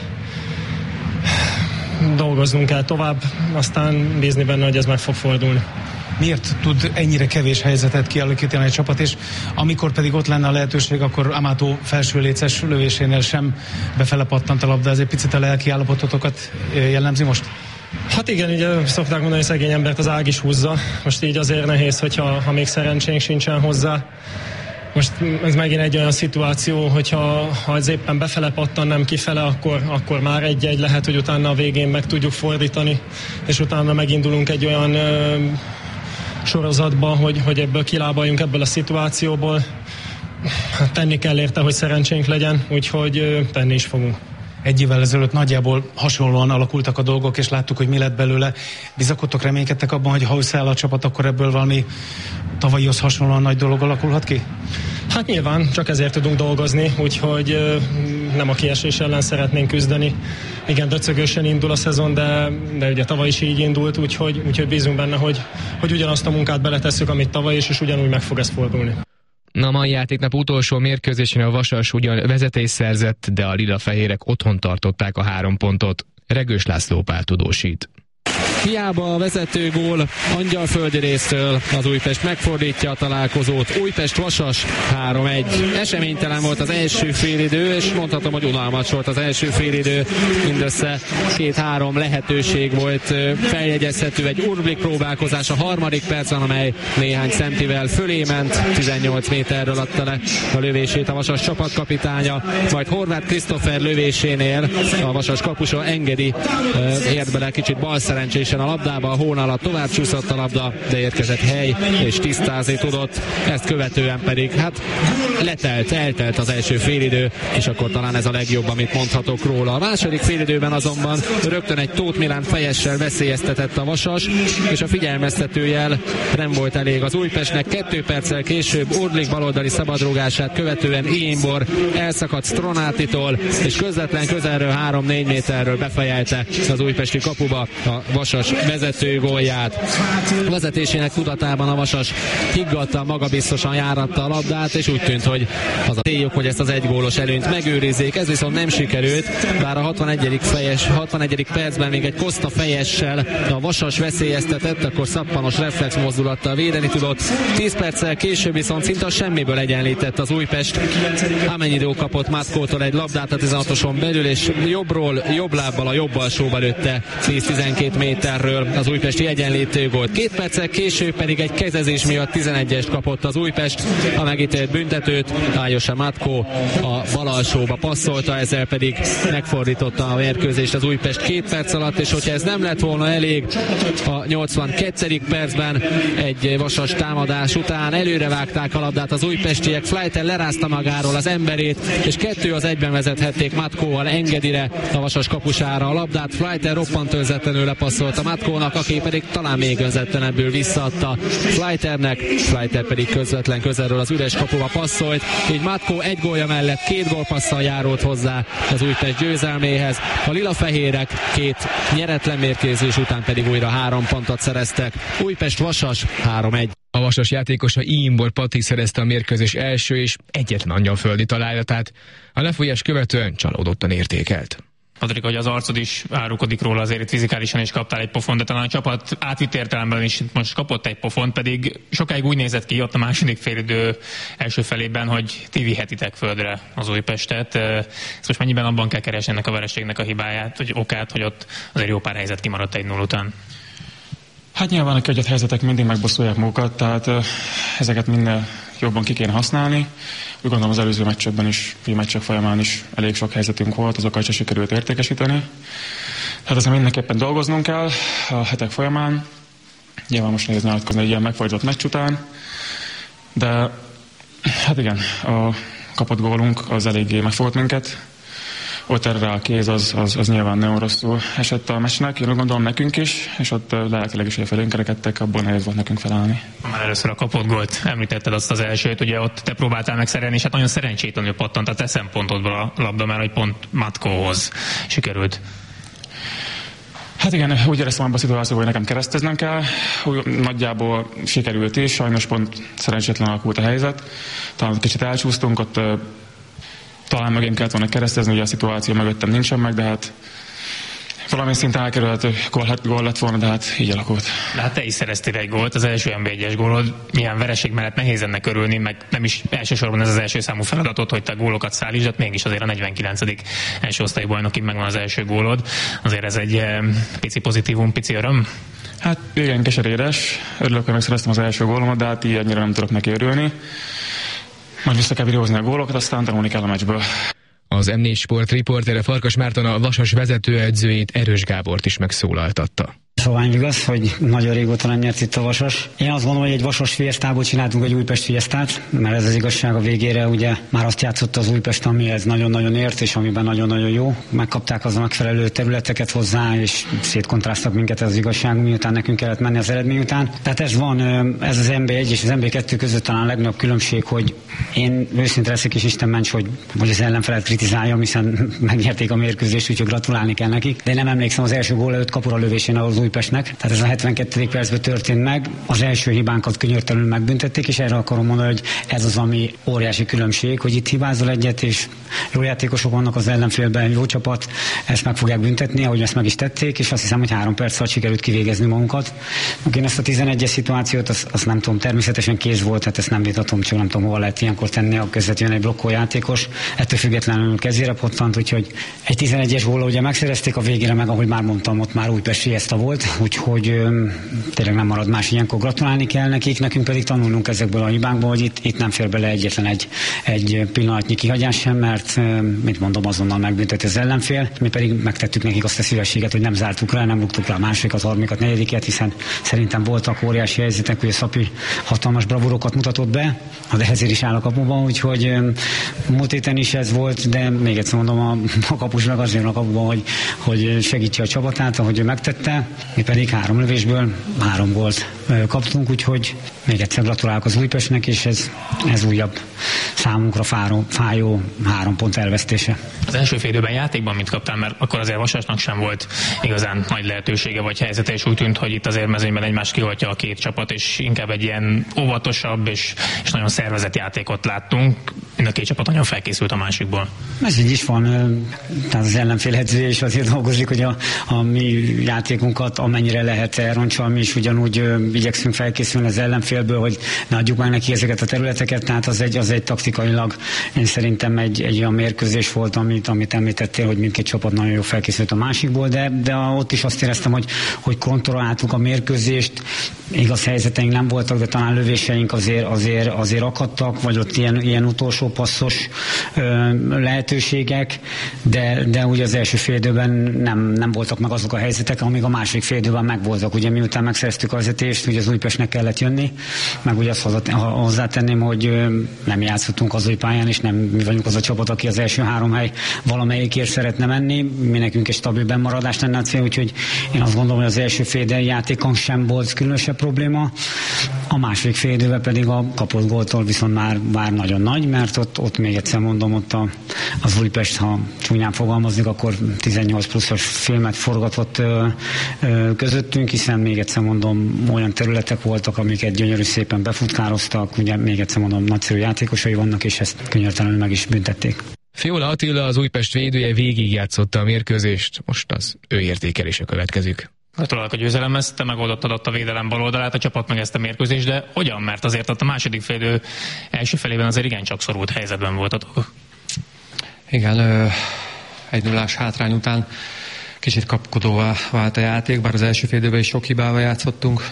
Dolgoznunk kell tovább, aztán bízni benne, hogy ez meg fog fordulni. Miért tud ennyire kevés helyzetet kialakítani egy csapat, és amikor pedig ott lenne a lehetőség, akkor Amato felső léces lövésénél sem befele pattant a labda, ez egy picit a lelki állapototokat jellemzi most? Hát igen, ugye szokták mondani, hogy szegény embert az ág is húzza. Most így azért nehéz, hogyha még szerencsénk sincsen hozzá. Most ez megint egy olyan szituáció, hogyha ez éppen befele pattan, nem kifele, akkor már egy lehet, hogy utána a végén meg tudjuk fordítani, és utána megindulunk egy olyan sorozatban, hogy ebből kilábaljunk ebből a szituációból. Tenni kell érte, hogy szerencsénk legyen, úgyhogy tenni is fogunk. Egy évvel ezelőtt nagyjából hasonlóan alakultak a dolgok, és láttuk, hogy mi lett belőle. Bizakodtok, reménykedtek abban, hogy ha összeáll a csapat, akkor ebből valami tavalyihoz hasonlóan nagy dolog alakulhat ki? Hát nyilván, csak ezért tudunk dolgozni, úgyhogy nem a kiesés ellen szeretnénk küzdeni. Igen, döcögősen indul a szezon, de ugye tavaly is így indult, úgyhogy bízunk benne, hogy ugyanazt a munkát beletesszük, amit tavaly is, és ugyanúgy meg fog ez fordulni. Na, mai játéknap utolsó mérkőzésén a Vasas ugyan vezetést szerzett, de a lila-fehérek otthon tartották a 3 pontot. Regős László Pál tudósít. Hiába a vezető gól Angyalföldi részről, az Újpest megfordítja a találkozót. Újpest-Vasas 3-1. Eseménytelen volt az első félidő, és mondhatom, hogy unalmas volt az első félidő. Mindössze 2-3 lehetőség volt feljegyezhető. Egy Urblik próbálkozás a 3. percben, amely néhány centivel fölé ment. 18 méterről adta le a lövését a Vasas csapatkapitánya. Majd Horváth Krisztófer lövésénél a Vasas kapusa Engedi ért bele kicsit balszerencsésen a labdába, a hón alatt tovább csúszott a labda, de érkezett hely, és tisztázni tudott. Ezt követően pedig eltelt az első félidő, és akkor talán ez a legjobb, amit mondhatok róla. A második félidőben azonban rögtön egy Tóth Milán fejessel veszélyeztetett a Vasas, és a figyelmeztetőjel nem volt elég az Újpestnek. 2 perccel később Urblik baloldali szabadrúgását követően Iimbor elszakadt Stronátitól, és közvetlen közelről 3-4 méterről befejelte az újpesti kapuba a Vasas vezető gólját. A vezetésének tudatában a Vasas higgadtan, magabiztosan járatta a labdát, és úgy tűnt, hogy az a céljuk, hogy ezt az egygólos előnyt megőrizzék. Ez viszont nem sikerült, bár a 61. percben még egy Costa fejessel a Vasas veszélyeztetett, akkor szappanos reflex mozdulattal védeni tudott. 10 perccel később viszont szinte semmiből egyenlített az Újpest. Amennyidó kapott Matkótól egy labdát a 16-oson belül, és jobb lábbal a jobb alsóba lőtte 10-12 méterről az újpesti egyenlítő gólt. 2 perccel később pedig egy kezezés miatt 11-est kapott az Újpest, a megítélt büntetőt Ájosa Matkó a bal alsóba passzolta, ezzel pedig megfordította a mérkőzést az Újpest 2 perc alatt, és hogyha ez nem lett volna elég, a 82. percben egy Vasas támadás után előrevágták a labdát az újpestiek, Fleiter lerázta magáról az emberét, és 2-1-ben vezethették Matkóval Engedire, a Vasas kapusára a labdát. Fleiter roppant önzetlenül lepasszolt a a Matkónak, aki pedig talán még önzetlenebbül visszaadta Fleiternek, Fleiter pedig közvetlen közelről az üres kapuba passzolt, így Matkó egy gólja mellett 2 gólpasszal járult hozzá az Újpest győzelméhez. A lila-fehérek 2 nyeretlen mérkőzés után pedig újra 3 pontot szereztek. Újpest-Vasas 3-1. A Vasas játékosa Imbor Pati szerezte a mérkőzés első és egyetlen angyalföldi találatát. A lefolyás követően csalódottan értékelt. Patrik, hogy az arcod is árulkodik róla, azért itt fizikálisan is kaptál egy pofont, de talán a csapat átvitt értelemben is most kapott egy pofont, pedig sokáig úgy nézett ki ott a második félidő első felében, hogy ti vihetitek földre az Újpestet. Ezt most mennyiben abban kell keresni ennek a vereségnek a hibáját, vagy okát, hogy ott azért jó pár helyzet kimaradt 1-0 után? Hát nyilván a kegyet helyzetek mindig megbosszolják magukat, tehát ezeket minden jobban ki kéne használni. Úgy gondolom az előző meccsekben is, a meccsek folyamán is elég sok helyzetünk volt, azokat se sikerült értékesíteni. Tehát ezen mindenképpen dolgoznunk kell a hetek folyamán. Nyilván most nehéz nyilatkozni egy ilyen megfordított meccs után, de hát igen, a kapott gólunk az eléggé megfogott minket. Ott erre a kéz az nyilván nagyon rosszul esett a meccsnek, én úgy gondolom nekünk is, és ott lelkileg is felünk kerekedtek, abból nehéz volt nekünk felállni. Már először a kapott gólt említetted azt az elsőt, ugye ott te próbáltál megszerelni, és hát nagyon szerencsétlenül pattant a te szempontodból a labda, mert hogy pont Matkóhoz sikerült. Hát igen, úgy éreztem abban a szituációban, hogy nekem kereszteznem kell. Nagyjából sikerült is, sajnos pont szerencsétlen alakult a helyzet. Talán kicsit elcsúsztunk, ott talán mögém kellett volna keresztezni, ugye a szituáció mögöttem nincsen meg, de hát valami szinten elkerülhető gól lett volna, de hát így alakult. De hát te is szereztél egy gólt, az első NB1-es gólod. Milyen vereség mellett nehéz ennek örülni, meg nem is elsősorban ez az első számú feladatod, hogy te gólokat szállítsd, de mégis azért a 49. első osztályi bajnokin megvan az első gólod. Azért ez egy pici pozitívum, pici öröm? Hát igen, keserédes. Örülök, hogy megszereztem az első gólomat, de hát így annyira nem tudok neki örülni. Majd vissza kell videózni a gólokat, aztán tanulni kell a meccsből. Az M4 Sport riportere Farkas Márton a Vasas vezetőedzőjét, Erős Gábort is megszólaltatta. Szóval igaz, hogy nagyon régóta nem nyert itt a Vasas. Én azt gondolom, hogy egy Vasas fiesztából csináltunk egy Újpest fiesztát, mert ez az igazság a végére, ugye már azt játszott az Újpest, amihez nagyon-nagyon ért, és amiben nagyon-nagyon jó. Megkapták az a megfelelő területeket hozzá, és szétkontráztak minket, ez az igazság, miután nekünk kellett menni az eredmény után. Tehát ez van, ez az NB1 és az NB2 között talán a legnagyobb különbség, hogy én őszinte leszek, és Isten ments, hogy az ellenfelet kritizáljam, hiszen megnyerték a mérkőzést, úgyhogy gratulálni kell nekik. De én nem emlékszem az első gól előtt kapura lövésén az Újpestnek. Tehát ez a 72. percben történt meg. Az első hibánkat könyörtelenül megbüntették, és erre akarom mondani, hogy ez az, ami óriási különbség, hogy itt hibázol egyet, és jó játékosok vannak az ellenfélben, jó csapat, ezt meg fogják büntetni, ahogy ezt meg is tették, és azt hiszem, hogy 3 perc alatt sikerült kivégezni magunkat. Én ezt a 11-es szituációt, azt nem tudom, természetesen kéz volt, hát ezt nem vitatom, csak nem tudom, hol lehet ilyenkor tenni a közvetlenül egy blokkoljátékos. Ettől függetlenül kezére pottant, úgyhogy egy 11-es góllal ugye megszerezték, a végére meg, ahogy már mondtam, ott már Újpest fiesta volt, úgyhogy tényleg nem marad más, ilyenkor gratulálni kell nekik, nekünk pedig tanulnunk ezekből a hibákból, hogy itt nem fér bele egyetlen egy pillanatnyi kihagyás sem, mert mint mondom, azonnal megbünteti az ellenfél, mi pedig megtettük nekik azt a szívességet, hogy nem zártuk le, nem rúgtuk le a másodikat, harmadikat, negyediket, hiszen szerintem voltak óriási helyzetek, hogy a Szapi hatalmas bravúrokat mutatott be, de ezért is áll a kapuban, úgyhogy múlt héten is ez volt, de még egyszer mondom, a kapus meg azért a kapuban, hogy segítse a csapatát, ahogy ő megtette, mi pedig 3 lövésből 3 gólt kaptunk, úgyhogy még egyszer gratulálok az Újpestnek, és ez újabb számunkra fájó 3 pont elvesztése. Az első fél időben játékban mit kaptál, mert akkor azért Vasasnak sem volt igazán nagy lehetősége vagy helyzete, és úgy tűnt, hogy itt azért mezőnyben egymást kioltja a két csapat, és inkább egy ilyen óvatosabb és nagyon szervezett játékot láttunk. Mind a két csapat nagyon felkészült a másikból. Ez így is van, tehát az ellenfél edzője is azért dolgozik, hogy a mi játékunkat amennyire lehet elroncsal, mi is ugyanúgy igyekszünk felkészülni az ellenfélből, hogy ne adjuk meg neki ezeket a területeket, tehát az egy taktikailag én szerintem egy olyan mérkőzés volt, amit említettél, hogy mindkét csapat nagyon jó felkészült a másikból, de ott is azt éreztem, hogy kontrolláltuk a mérkőzést, igaz helyzeteink nem voltak, de talán lövéseink azért akadtak, vagy ott ilyen utolsó passzos lehetőségek, de ugye az első fél időben nem voltak meg azok a helyzetek, amíg a második fél időben megvoltak. Ugye miután megszereztük a vezetést, ugye az Újpestnek kellett jönni, meg ugye azt hozzátenném, hogy nem játszottunk az új pályán, és nem mi vagyunk az a csapat, aki az első 3 hely valamelyikért szeretne menni. Mi nekünk egy stabil bennmaradás lenne a cél, úgyhogy én azt gondolom, hogy az első fél idő játékon sem volt különösebb probléma. A második fél időben pedig a kapott góltól viszont már nagyon nagy, mert ott még egyszer mondom, ott az Újpest, ha csúnyán fogalmazik, akkor 18 pluszos filmet forgatott közöttünk, hiszen még egyszer mondom, olyan területek voltak, amiket gyönyörű szépen befutkároztak, ugye még egyszer mondom, nagyszerű játékosai vannak, és ezt könyörtelenül meg is büntették. Fiola Attila, az Újpest védője, végigjátszotta a mérkőzést, most az ő értékelése következik. Gratulálok a győzelemhez, te megoldottad ott a védelem baloldalát, a csapat meg ezt a mérkőzést, de hogyan? Mert azért ott a második félidő első felében azért igencsak szorult helyzetben voltatok. Igen, 1-0-ás hátrány után kicsit kapkodóvá vált a játék, bár az első félidőben is sok hibával játszottunk.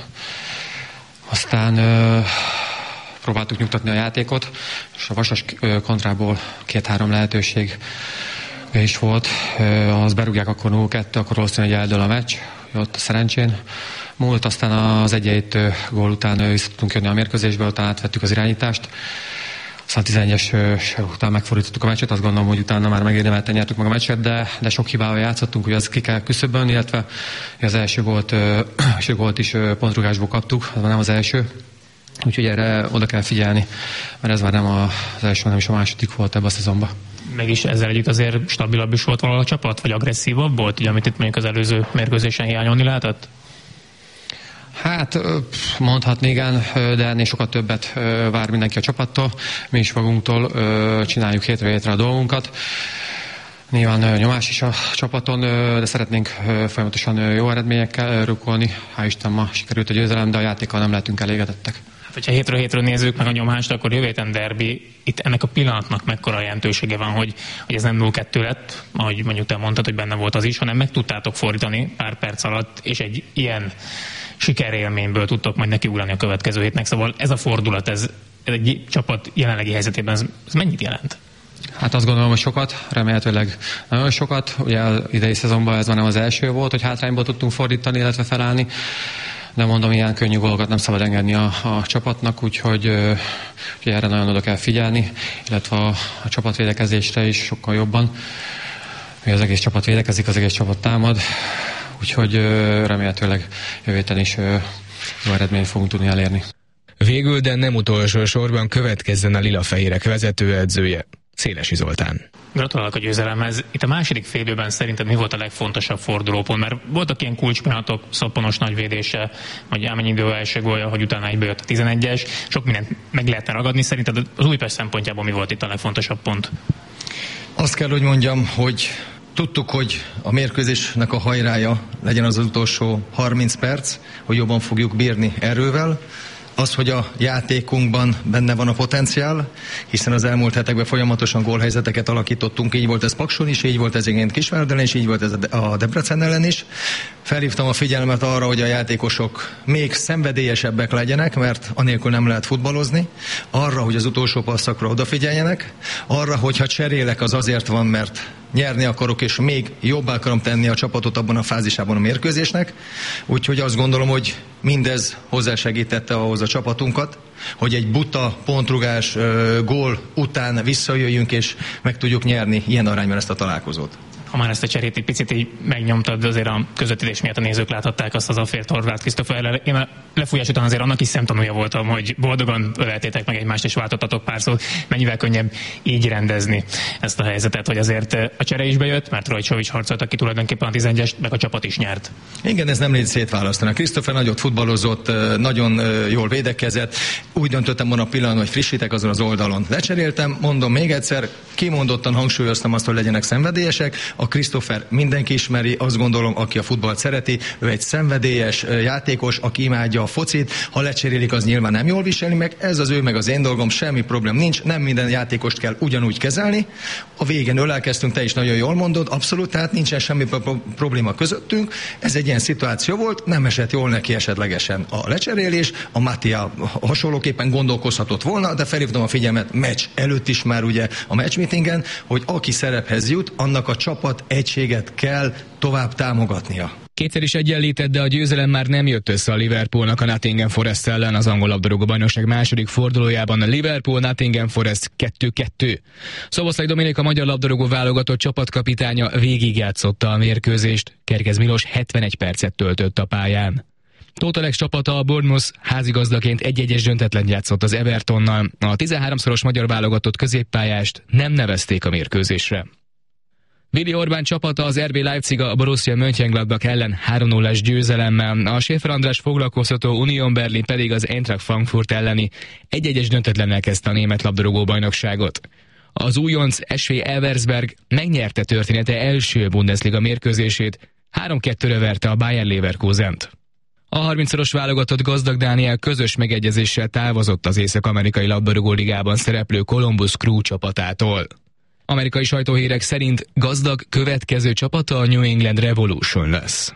Aztán próbáltuk nyugtatni a játékot, és a Vasas kontrából 2-3 lehetőség is volt. Az berúgják akkor 0-2, akkor valószínűleg eldől a meccs, ott a szerencsén múlt, aztán az 1-1 gól után vissza tudtunk jönni a mérkőzésbe, utána átvettük az irányítást. Aztán 11-es után megfordítottuk a meccset, azt gondolom, hogy utána már megérdemelten nyertük meg a meccset, de sok hibával játszottunk, hogy azt ki kell küszöbölni, illetve az első gólt is pontrugásból kaptuk, az nem az első. Úgyhogy erre oda kell figyelni, mert ez már nem az első, nem is a második volt ebben a szezonban. Mégis ezzel együtt azért stabilabb is volt valahol a csapat, vagy agresszívabb volt, ugye, amit itt mondjuk az előző mérkőzésen hiányolni lehetett? Hát mondhatni igen, de ennél sokat többet vár mindenki a csapattól. Mi is magunktól csináljuk hétről hétre a dolgunkat. Nyilván nyomás is a csapaton, de szeretnénk folyamatosan jó eredményekkel rukkolni. Hál' Isten, ma sikerült a győzelem, de a játékkal nem lehetünk elégedettek. Hát, hogyha hétről nézzük meg a nyomást, akkor jövő héten derbi. Itt ennek a pillanatnak mekkora jelentősége van, hogy ez nem 0-2 lett, ahogy mondjuk te mondtad, hogy benne volt az is, hanem meg tudtátok fordítani pár perc alatt, és egy ilyen sikerélményből tudtok majd nekiugrani a következő hétnek. Szóval ez a fordulat, ez egy csapat jelenlegi helyzetében, ez mennyit jelent? Hát azt gondolom, hogy sokat, remélhetőleg nagyon sokat. Ugye az idei szezonban ez már nem az első volt, hogy hátrányból tudtunk fordítani, illetve felállni. De mondom, ilyen könnyű gólokat nem szabad engedni a csapatnak, úgyhogy erre nagyon oda kell figyelni, illetve a csapatvédekezésre is sokkal jobban. Ugye az egész csapat védekezik, az egész csapat támad, úgyhogy remélhetőleg jövő héten is jó eredményt fogunk tudni elérni. Végül, de nem utolsó sorban következzen a Lilafehérek vezetőedzője, Szélesi Zoltán. Gratulálok a győzelemhez. Itt a második félidőben szerinted mi volt a legfontosabb fordulópont? Mert voltak ilyen kulcspillanatok, Szappanos nagyvédése, vagy Ámennyi első gólja, hogy utána egyből jött a 11-es. Sok mindent meg lehetne ragadni. Szerinted az Újpest szempontjából mi volt itt a legfontosabb pont? Azt kell, hogy mondjam, hogy tudtuk, hogy a mérkőzésnek a hajrája legyen az utolsó 30 perc, hogy jobban fogjuk bírni erővel. Az, hogy a játékunkban benne van a potenciál, hiszen az elmúlt hetekben folyamatosan gólhelyzeteket alakítottunk, így volt ez Pakson is, így volt ez igényt Kisvárdon is, így volt ez a Debrecen ellen is. Felhívtam a figyelmet arra, hogy a játékosok még szenvedélyesebbek legyenek, mert anélkül nem lehet futballozni, arra, hogy az utolsó passzakra odafigyeljenek, arra, hogyha cserélek, az azért van, mert nyerni akarok, és még jobbá akarom tenni a csapatot abban a fázisában a mérkőzésnek. Úgyhogy azt gondolom, hogy mindez hozzásegítette ahhoz a csapatunkat, hogy egy buta pontrugás gól után visszajöjjünk, és meg tudjuk nyerni ilyen arányban ezt a találkozót. Ha már ezt a cserét egy picit így megnyomtad, azért a közvetítés miatt a nézők láthatták azt az affért Horváth Krisztófer ellen. Én a lefújás után azért annak is szemtanúja voltam, hogy boldogan öleltétek meg egymást és váltottatok pár szót. Mennyivel könnyebb így rendezni ezt a helyzetet, hogy azért a csere is bejött, mert Rajcsovics harcoltak ki tulajdonképpen a 11-est, meg a csapat is nyert. Igen, ez nem lehet szétválasztani. Krisztófer nagyot futballozott, nagyon jól védekezett. Úgy döntöttem volna a pillanatban, hogy frissítek azon az oldalon. Lecseréltem, mondom még egyszer, kimondottan hangsúlyoztam azt, hogy legyenek szenvedélyesek. A Krisztófer mindenki ismeri, azt gondolom, aki a futballt szereti, ő egy szenvedélyes játékos, aki imádja a focit, ha lecserélik, az nyilván nem jól viseli meg, ez az ő meg az én dolgom, semmi problém nincs, nem minden játékost kell ugyanúgy kezelni. A végén ölelkeztünk, te is nagyon jól mondod, abszolút, tehát nincsen semmi probléma közöttünk, ez egy ilyen szituáció volt, nem esett jól neki esetlegesen a lecserélés, a Mattia hasonlóképpen másképpen gondolkozhatott volna, de felhívtam a figyelmet meccs előtt is már ugye a matchmeetingen, hogy aki szerephez jut, annak a csapat egységet kell tovább támogatnia. Kétszer is egyenlített, de a győzelem már nem jött össze a Liverpoolnak a Nottingham Forest ellen az angol labdarúgó bajnokság második fordulójában. A Liverpool-Nottingham Forest 2-2. Szoboszlai Dominik, a magyar labdarúgó válogatott csapatkapitánya végigjátszotta a mérkőzést. Kerkez Milos 71 percet töltött a pályán. Tóth Alex csapata, a Bournemouth házigazdaként 1-1-es döntetlen játszott az Evertonnal. A 13-szoros magyar válogatott középpályást nem nevezték a mérkőzésre. Willi Orbán csapata, az RB Leipzig a Borussia Mönchengladbach ellen 3-0-es győzelemmel, a Schäfer András foglalkoztató Union Berlin pedig az Eintracht Frankfurt elleni 1-1-es döntetlennel kezdte a német labdarúgó bajnokságot. Az újonc SV Elversberg megnyerte története első Bundesliga mérkőzését, 3-2-re verte a Bayer Leverkusent. A 30-szoros válogatott Gazdag Dániel közös megegyezéssel távozott az Észak-amerikai labdarúgó ligában szereplő Columbus Crew csapatától. Amerikai sajtóhírek szerint Gazdag következő csapata a New England Revolution lesz.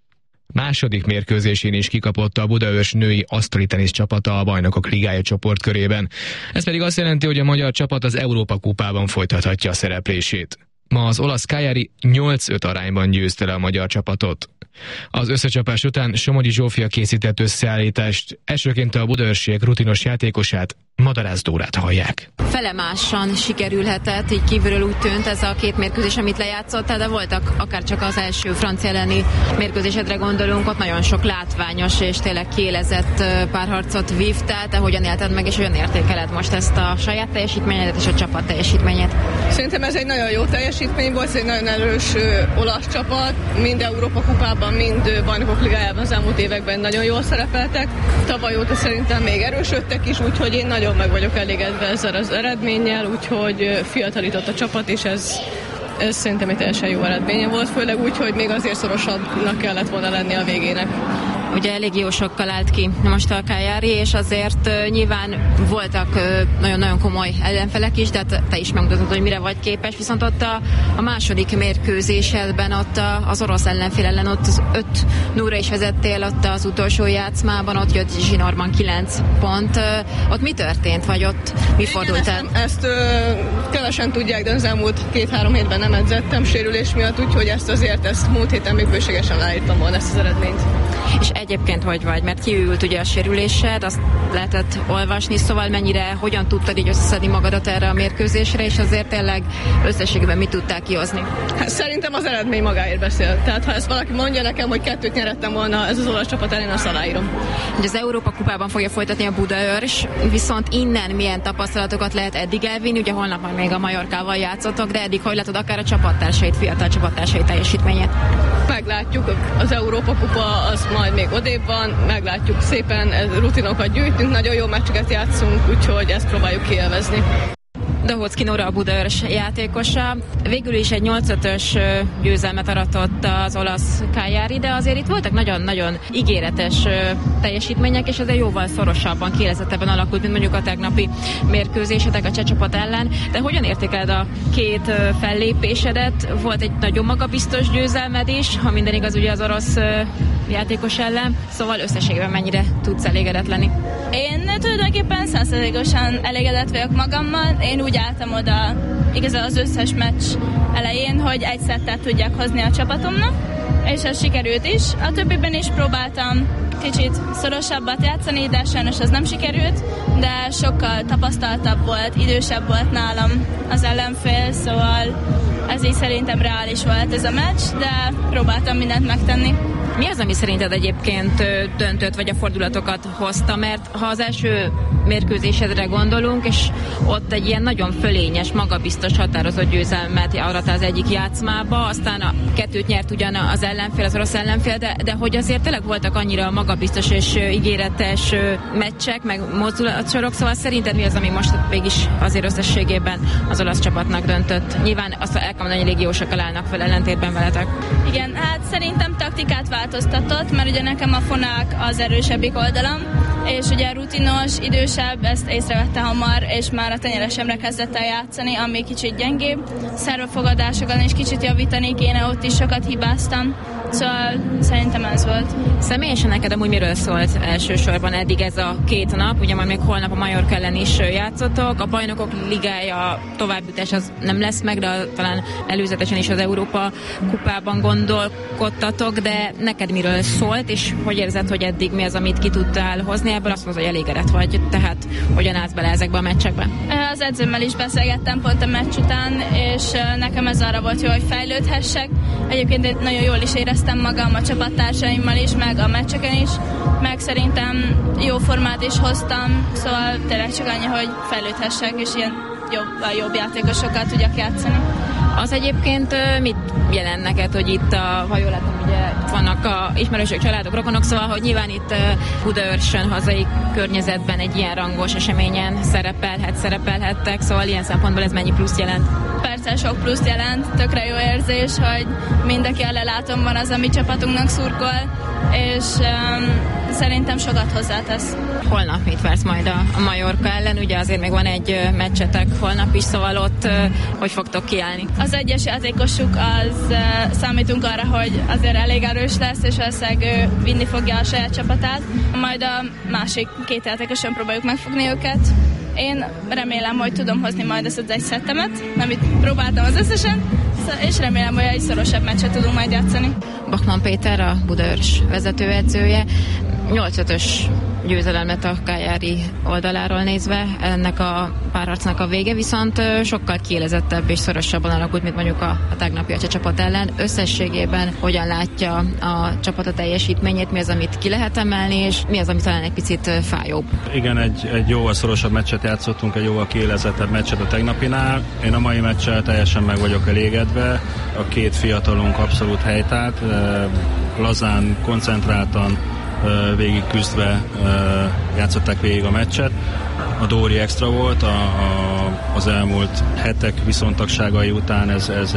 Második mérkőzésén is kikapott a Budaörs női asztali tenisz csapata a Bajnokok Ligája csoportkörében. Ez pedig azt jelenti, hogy a magyar csapat az Európa kupában folytathatja a szereplését. Ma az olasz Cagliari 8-5 arányban győzte le a magyar csapatot. Az összecsapás után Somogyi Zsófia készített összeállítást, elsőként a budaörsiek rutinos játékosát, Madarász Dórát hallják. Felemásan sikerülhetett, így kívülről úgy tűnt ez a két mérkőzés, amit lejátszottál, de voltak akár csak az első francia elleni mérkőzésedre gondolunk, ott nagyon sok látványos és tényleg kiélezett párharcot vívtál. Te hogyan élted meg, és hogyan értékeled most ezt a saját teljesítményedet és a csapat teljesítményét? Szerintem ez egy nagyon jó teljesítmény volt, ez egy nagyon erős olasz csapat, mind Európa kupában, mind Bajnokok Ligájában az elmúlt években nagyon jól szerepeltek. Tavaly óta szerintem még erősödtek is, úgyhogy én nagyon meg vagyok elégedve ezzel az eredménnyel, úgyhogy fiatalított a csapat, és ez szerintem egy teljesen jó eredménye volt, főleg úgy, hogy még azért szorosabbnak kellett volna lenni a végének. Ugye elég jó sokkal állt ki most a Cagliari, és azért nyilván voltak nagyon-nagyon komoly ellenfelek is, de te is megmutatod, hogy mire vagy képes, viszont ott a második mérkőzésedben ott az orosz ellenfél ellen ott 5-0-ra is vezettél, ott az utolsó játszmában, ott jött Zsinorban 9 pont. Ott mi történt, vagy ott mi fordult el? Ezt kevesen tudják, de az elmúlt 2-3 hétben nem edzettem sérülés miatt, úgyhogy ezt múlt héten még bőségesen leírtam volna ezt az eredményt. És egyébként hogy vagy? Mert kiült ugye a sérülésed, azt lehetett olvasni, szóval hogyan tudtad így összeszedni magadat erre a mérkőzésre, és azért tényleg összességében mit tudtál kihozni? Hát szerintem az eredmény magáért beszél. Tehát ha ezt valaki mondja nekem, hogy 2-t nyerettem volna ez az olasz csapat ellen, azt aláírom. Az Európa kupában fogja folytatni a Budaörs, viszont innen milyen tapasztalatokat lehet eddig elvinni? Ugye holnap majd még a Majorkával játszottok, de eddig hogy látod akár a fiatal csapattársait teljesítményét? Meglátjuk, az Európa kupa az majd még odébb van, meglátjuk, szépen rutinokat gyűjtünk, nagyon jó meccseket játszunk, úgyhogy ezt próbáljuk kielvezni. Dohocki Nóra, a Budaörs játékosa. Végül is egy 8-5-ös győzelmet aratott az olasz Cagliari, de azért itt voltak nagyon-nagyon ígéretes teljesítmények, és azért jóval szorosabban, kielezettebben alakult, mint mondjuk a tegnapi mérkőzésetek a cseh csapat ellen. De hogyan értékeled a két fellépésedet? Volt egy nagyon magabiztos győzelmed is, ha minden igaz ugye az orosz játékos ellen, szóval összességében mennyire tudsz elégedett lenni? Én tulajdonképpen 100%-osan elégedett vagyok magammal. Én úgy álltam oda igazán az összes meccs elején, hogy egy szettet tudjak hozni a csapatomnak, és ez sikerült is. A többiben is próbáltam kicsit szorosabbat játszani, de sajnos ez nem sikerült, de sokkal tapasztaltabb volt, idősebb volt nálam az ellenfél, szóval ez így szerintem reális volt ez a meccs, de próbáltam mindent megtenni. Mi az, ami szerinted egyébként döntött, vagy a fordulatokat hozta? Mert ha az első mérkőzésedre gondolunk, és ott egy ilyen nagyon fölényes, magabiztos, határozott győzelmet arat az egyik játszmába, aztán a 2-t nyert ugyan az ellenfél, az orosz ellenfél, de hogy azért tényleg voltak annyira magabiztos és ígéretes meccsek, meg mozdulatsorok, szóval szerinted mi az, ami most mégis azért összességében az olasz csapatnak döntött? Nyilván azt el kell mondani, hogy légiósokkal állnak fel ellentétben veletek. Igen, hát szerintem taktikát változtatott, mert ugye nekem a fonák az erősebbik oldalam, és ugye rutinos, idősebb, ezt észrevette hamar, és már a tenyeresemre kezdett el játszani, ami kicsit gyengébb. Szervefogadásokon is kicsit javítani kéne, ott is sokat hibáztam, Szóval szerintem ez volt. Személyesen neked amúgy miről szólt elsősorban eddig ez a 2 nap? Ugye majd még holnap a Mallorca ellen is játszotok. A Bajnokok Ligája továbbjutás az nem lesz meg, de talán előzetesen is az Európa kupában gondolkodtatok, de neked miről szólt, és hogy érzed, hogy eddig mi az, amit ki tudtál hozni? Ebből azt mondod, hogy elégedett vagy, tehát hogyan állsz bele ezekbe a meccsekbe? Az edzőmmel is beszélgettem pont a meccs után, és nekem ez arra volt jó, hogy fejlődhessek. Egyébként nagyon jól is éreztem magam a csapattársaimmal is, meg a meccseken is, meg szerintem jó formát is hoztam, szóval tényleg csak annyi, hogy fejlődhessek, és ilyen jobb játékosokkal tudjak játszani. Az egyébként mit jelent neked, hogy itt, ha jól látom, ugye vannak a ismerősök, családok, rokonok, szóval, hogy nyilván itt Budaörsön, hazai környezetben egy ilyen rangos eseményen szerepelhettek, szóval ilyen szempontból ez mennyi pluszt jelent? Persze sok pluszt jelent, tökre jó érzés, hogy mindenki a leláton van, az a mi csapatunknak szurkol, és szerintem sokat hozzátesz. Holnap mit vársz majd a Mallorca ellen? Ugye azért még van egy meccsetek holnap is, szóval ott hogy fogtok kiállni? Az egyes játékosuk, az számítunk arra, hogy azért elég erős lesz, és valószínűleg ő vinni fogja a saját csapatát. Majd a másik 2 játékoson próbáljuk megfogni őket. Én remélem, hogy tudom hozni majd ezt az egy szettemet, amit próbáltam az összesen, és remélem, hogy egy szorosabb meccset tudunk majd játszani. Bachmann Péter, a Budaörs vezetőedzője, 8-5-ös győzelem lett a Cagliari oldaláról nézve, ennek a párharcnak a vége, viszont sokkal kiélezettebb és szorosabban alakult, mint mondjuk a tegnapi a csapat ellen. Összességében hogyan látja a csapat a teljesítményét, mi az, amit ki lehet emelni, és mi az, ami talán egy picit fájóbb? Igen, egy jóval szorosabb meccset játszottunk, egy jóval kiélezettebb meccset a tegnapinál. Én a mai meccsel teljesen meg vagyok elégedve. A 2 fiatalunk abszolút helytált, lazán, koncentráltan, végig küzdve játszották végig a meccset. A Dóri extra volt, az elmúlt hetek viszontagságai után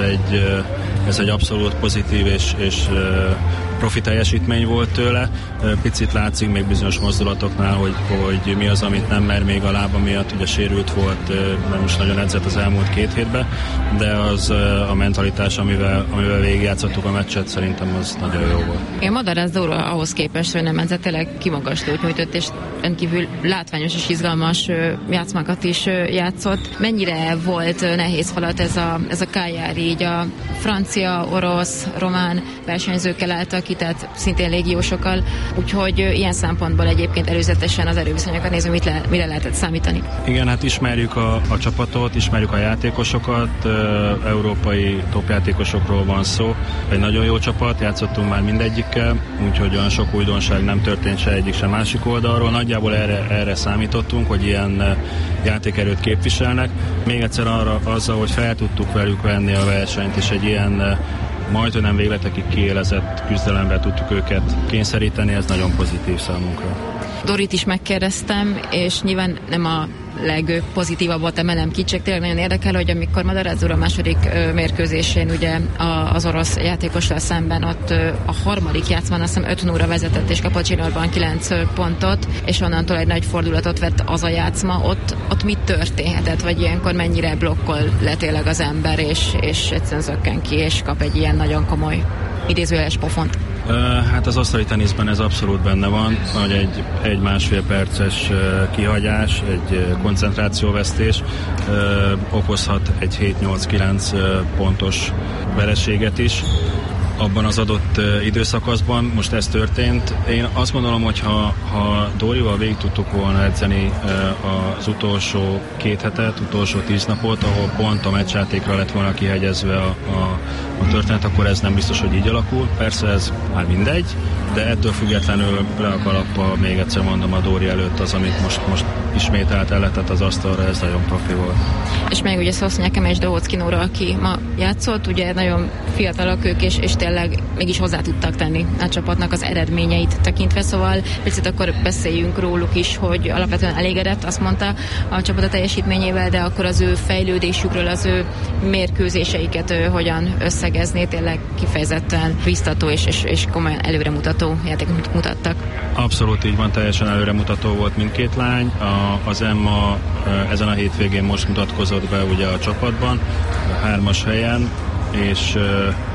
ez egy abszolút pozitív és profi teljesítmény volt tőle. Picit látszik még bizonyos mozdulatoknál, hogy mi az, amit nem mer még a lába miatt, ugye sérült volt, nem is nagyon edzett az elmúlt 2 hétben, de az a mentalitás, amivel végigjátszottuk a meccset, szerintem az nagyon jó volt. Én Madarázdóról ahhoz képest, hogy nem edzett, tényleg kimagaslót nyújtott, és rendkívül látványos és izgalmas játszmákat is játszott. Mennyire volt nehéz falat ez a Cagliari, így a francia, orosz, román versenyzőkkel álltak ki, tehát szintén légiósokkal, úgyhogy ilyen szempontból egyébként előzetesen az erőviszonyokat nézve, mire lehetett számítani? Igen, hát ismerjük a csapatot, ismerjük a játékosokat, európai topjátékosokról van szó, egy nagyon jó csapat, játszottunk már mindegyikkel, úgyhogy olyan sok újdonság nem történt se egyik, se másik oldalról. Nagyjából erre számítottunk, hogy ilyen játékerőt képviselnek. Még egyszer azzal, hogy fel tudtuk velük venni a versenyt, és egy ilyen majdnem nem végletekig kiélezett küzdelembe tudtuk őket kényszeríteni, ez nagyon pozitív számunkra. Dorit is megkérdeztem, és nyilván nem a legpozitívabbat emelem ki, csak tényleg nagyon érdekel, hogy amikor Madarázdó a második mérkőzésén ugye az orosz játékossal szemben ott a harmadik játszmán azt hiszem 5-0-ra vezetett, és kapott zsinórban 9 pontot, és onnantól egy nagy fordulatot vett az a játszma, ott mit történhetett, vagy ilyenkor mennyire blokkol le tényleg az ember, és egyszerűen zökken ki, és kap egy ilyen nagyon komoly idézőjeles pofont? Hát az asztali teniszben ez abszolút benne van, hogy egy másfél perces kihagyás, egy koncentrációvesztés okozhat egy 7-8-9 pontos vereséget is abban az adott időszakaszban. Most ez történt. Én azt gondolom, hogy ha Dórival végig tudtuk volna edzeni az utolsó 2 hetet, utolsó 10 napot, ahol pont a meccsjátékra lett volna kihegyezve a történet, akkor ez nem biztos, hogy így alakul. Persze ez már mindegy, de ettől függetlenül le a kalappal, még egyszer mondom, a Dóri előtt az, amit most ismételt elletett az asztalra, ez nagyon profi volt. És még ugye Szosznyákem és Dohockinóra, aki ma játszott, ugye nagyon fiatalok ők, és tényleg mégis hozzá tudtak tenni a csapatnak az eredményeit tekintve, szóval picit akkor beszéljünk róluk is, hogy alapvetően elégedett, azt mondta a csapat a teljesítményével, de akkor az ő fejlődésükről, az ő mérkőzéseiket hogyan összegezné, tényleg kifejezetten biztató és komolyan előremutató játékot mutattak. Abszolút így van, teljesen előremutató volt mindkét lány. Az Emma ezen a hétvégén most mutatkozott be ugye a csapatban, a 3-as helyen, és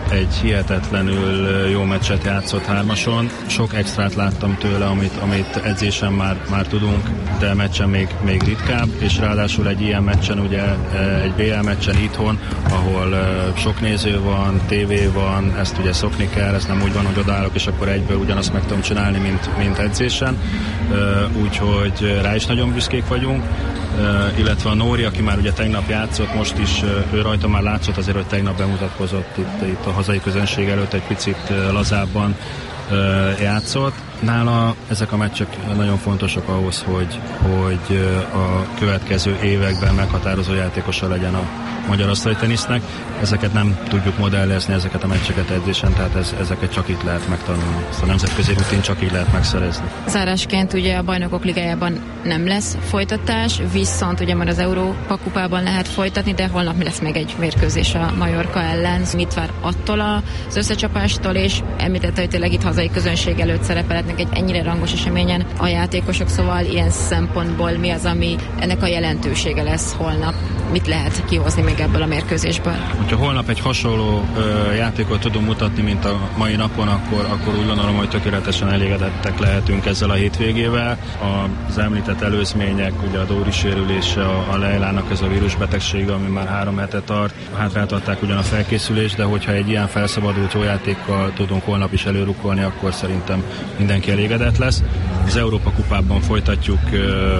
egy hihetetlenül jó meccset játszott hármason. Sok extrát láttam tőle, amit edzésen már tudunk, de meccsen még ritkább, és ráadásul egy ilyen meccsen, ugye egy BL meccsen itthon, ahol sok néző van, tévé van, ezt ugye szokni kell, ez nem úgy van, hogy odaállok, és akkor egyből ugyanazt meg tudom csinálni, mint edzésen. Úgyhogy rá is nagyon büszkék vagyunk, illetve a Nóri, aki már ugye tegnap játszott, most is ő rajta már látszott azért, hogy tegnap bemutatkozott itt a hazai közönség előtt egy picit lazábban játszott. Nála ezek a meccsek nagyon fontosak ahhoz, hogy a következő években meghatározó játékosa legyen a magyar asztali tenisznek. Ezeket nem tudjuk modellezni, ezeket a meccseket edzésen, tehát ezeket csak itt lehet megtanulni. Ezt a nemzetközi rutin csak így lehet megszerezni. Zárásként ugye a Bajnokok Ligájában nem lesz folytatás, viszont ugye már az Európa Kupában lehet folytatni, de holnap lesz még egy mérkőzés a Majorka ellen. Mit vár attól az összecsapástól, és említette, hogy tényleg itt hazai közönség előtt szerepelhetnek egy ennyire rangos eseményen a játékosok, szóval ilyen szempontból mi az, ami ennek a jelentősége lesz holnap? Mit lehet kihozni még ebből a mérkőzésből? Ha holnap egy hasonló játékot tudunk mutatni, mint a mai napon, akkor úgy gondolom, hogy tökéletesen elégedettek lehetünk ezzel a hétvégével. Az említett előzmények, ugye a Dóri sérülése, a Leilának ez a vírusbetegsége, ami már 3 hete tart, hátráltatták ugyan a felkészülést, de hogyha egy ilyen felszabadult jó játékkal tudunk holnap is előrukkolni, akkor szerintem mindenki elégedett lesz. Az Európa Kupában folytatjuk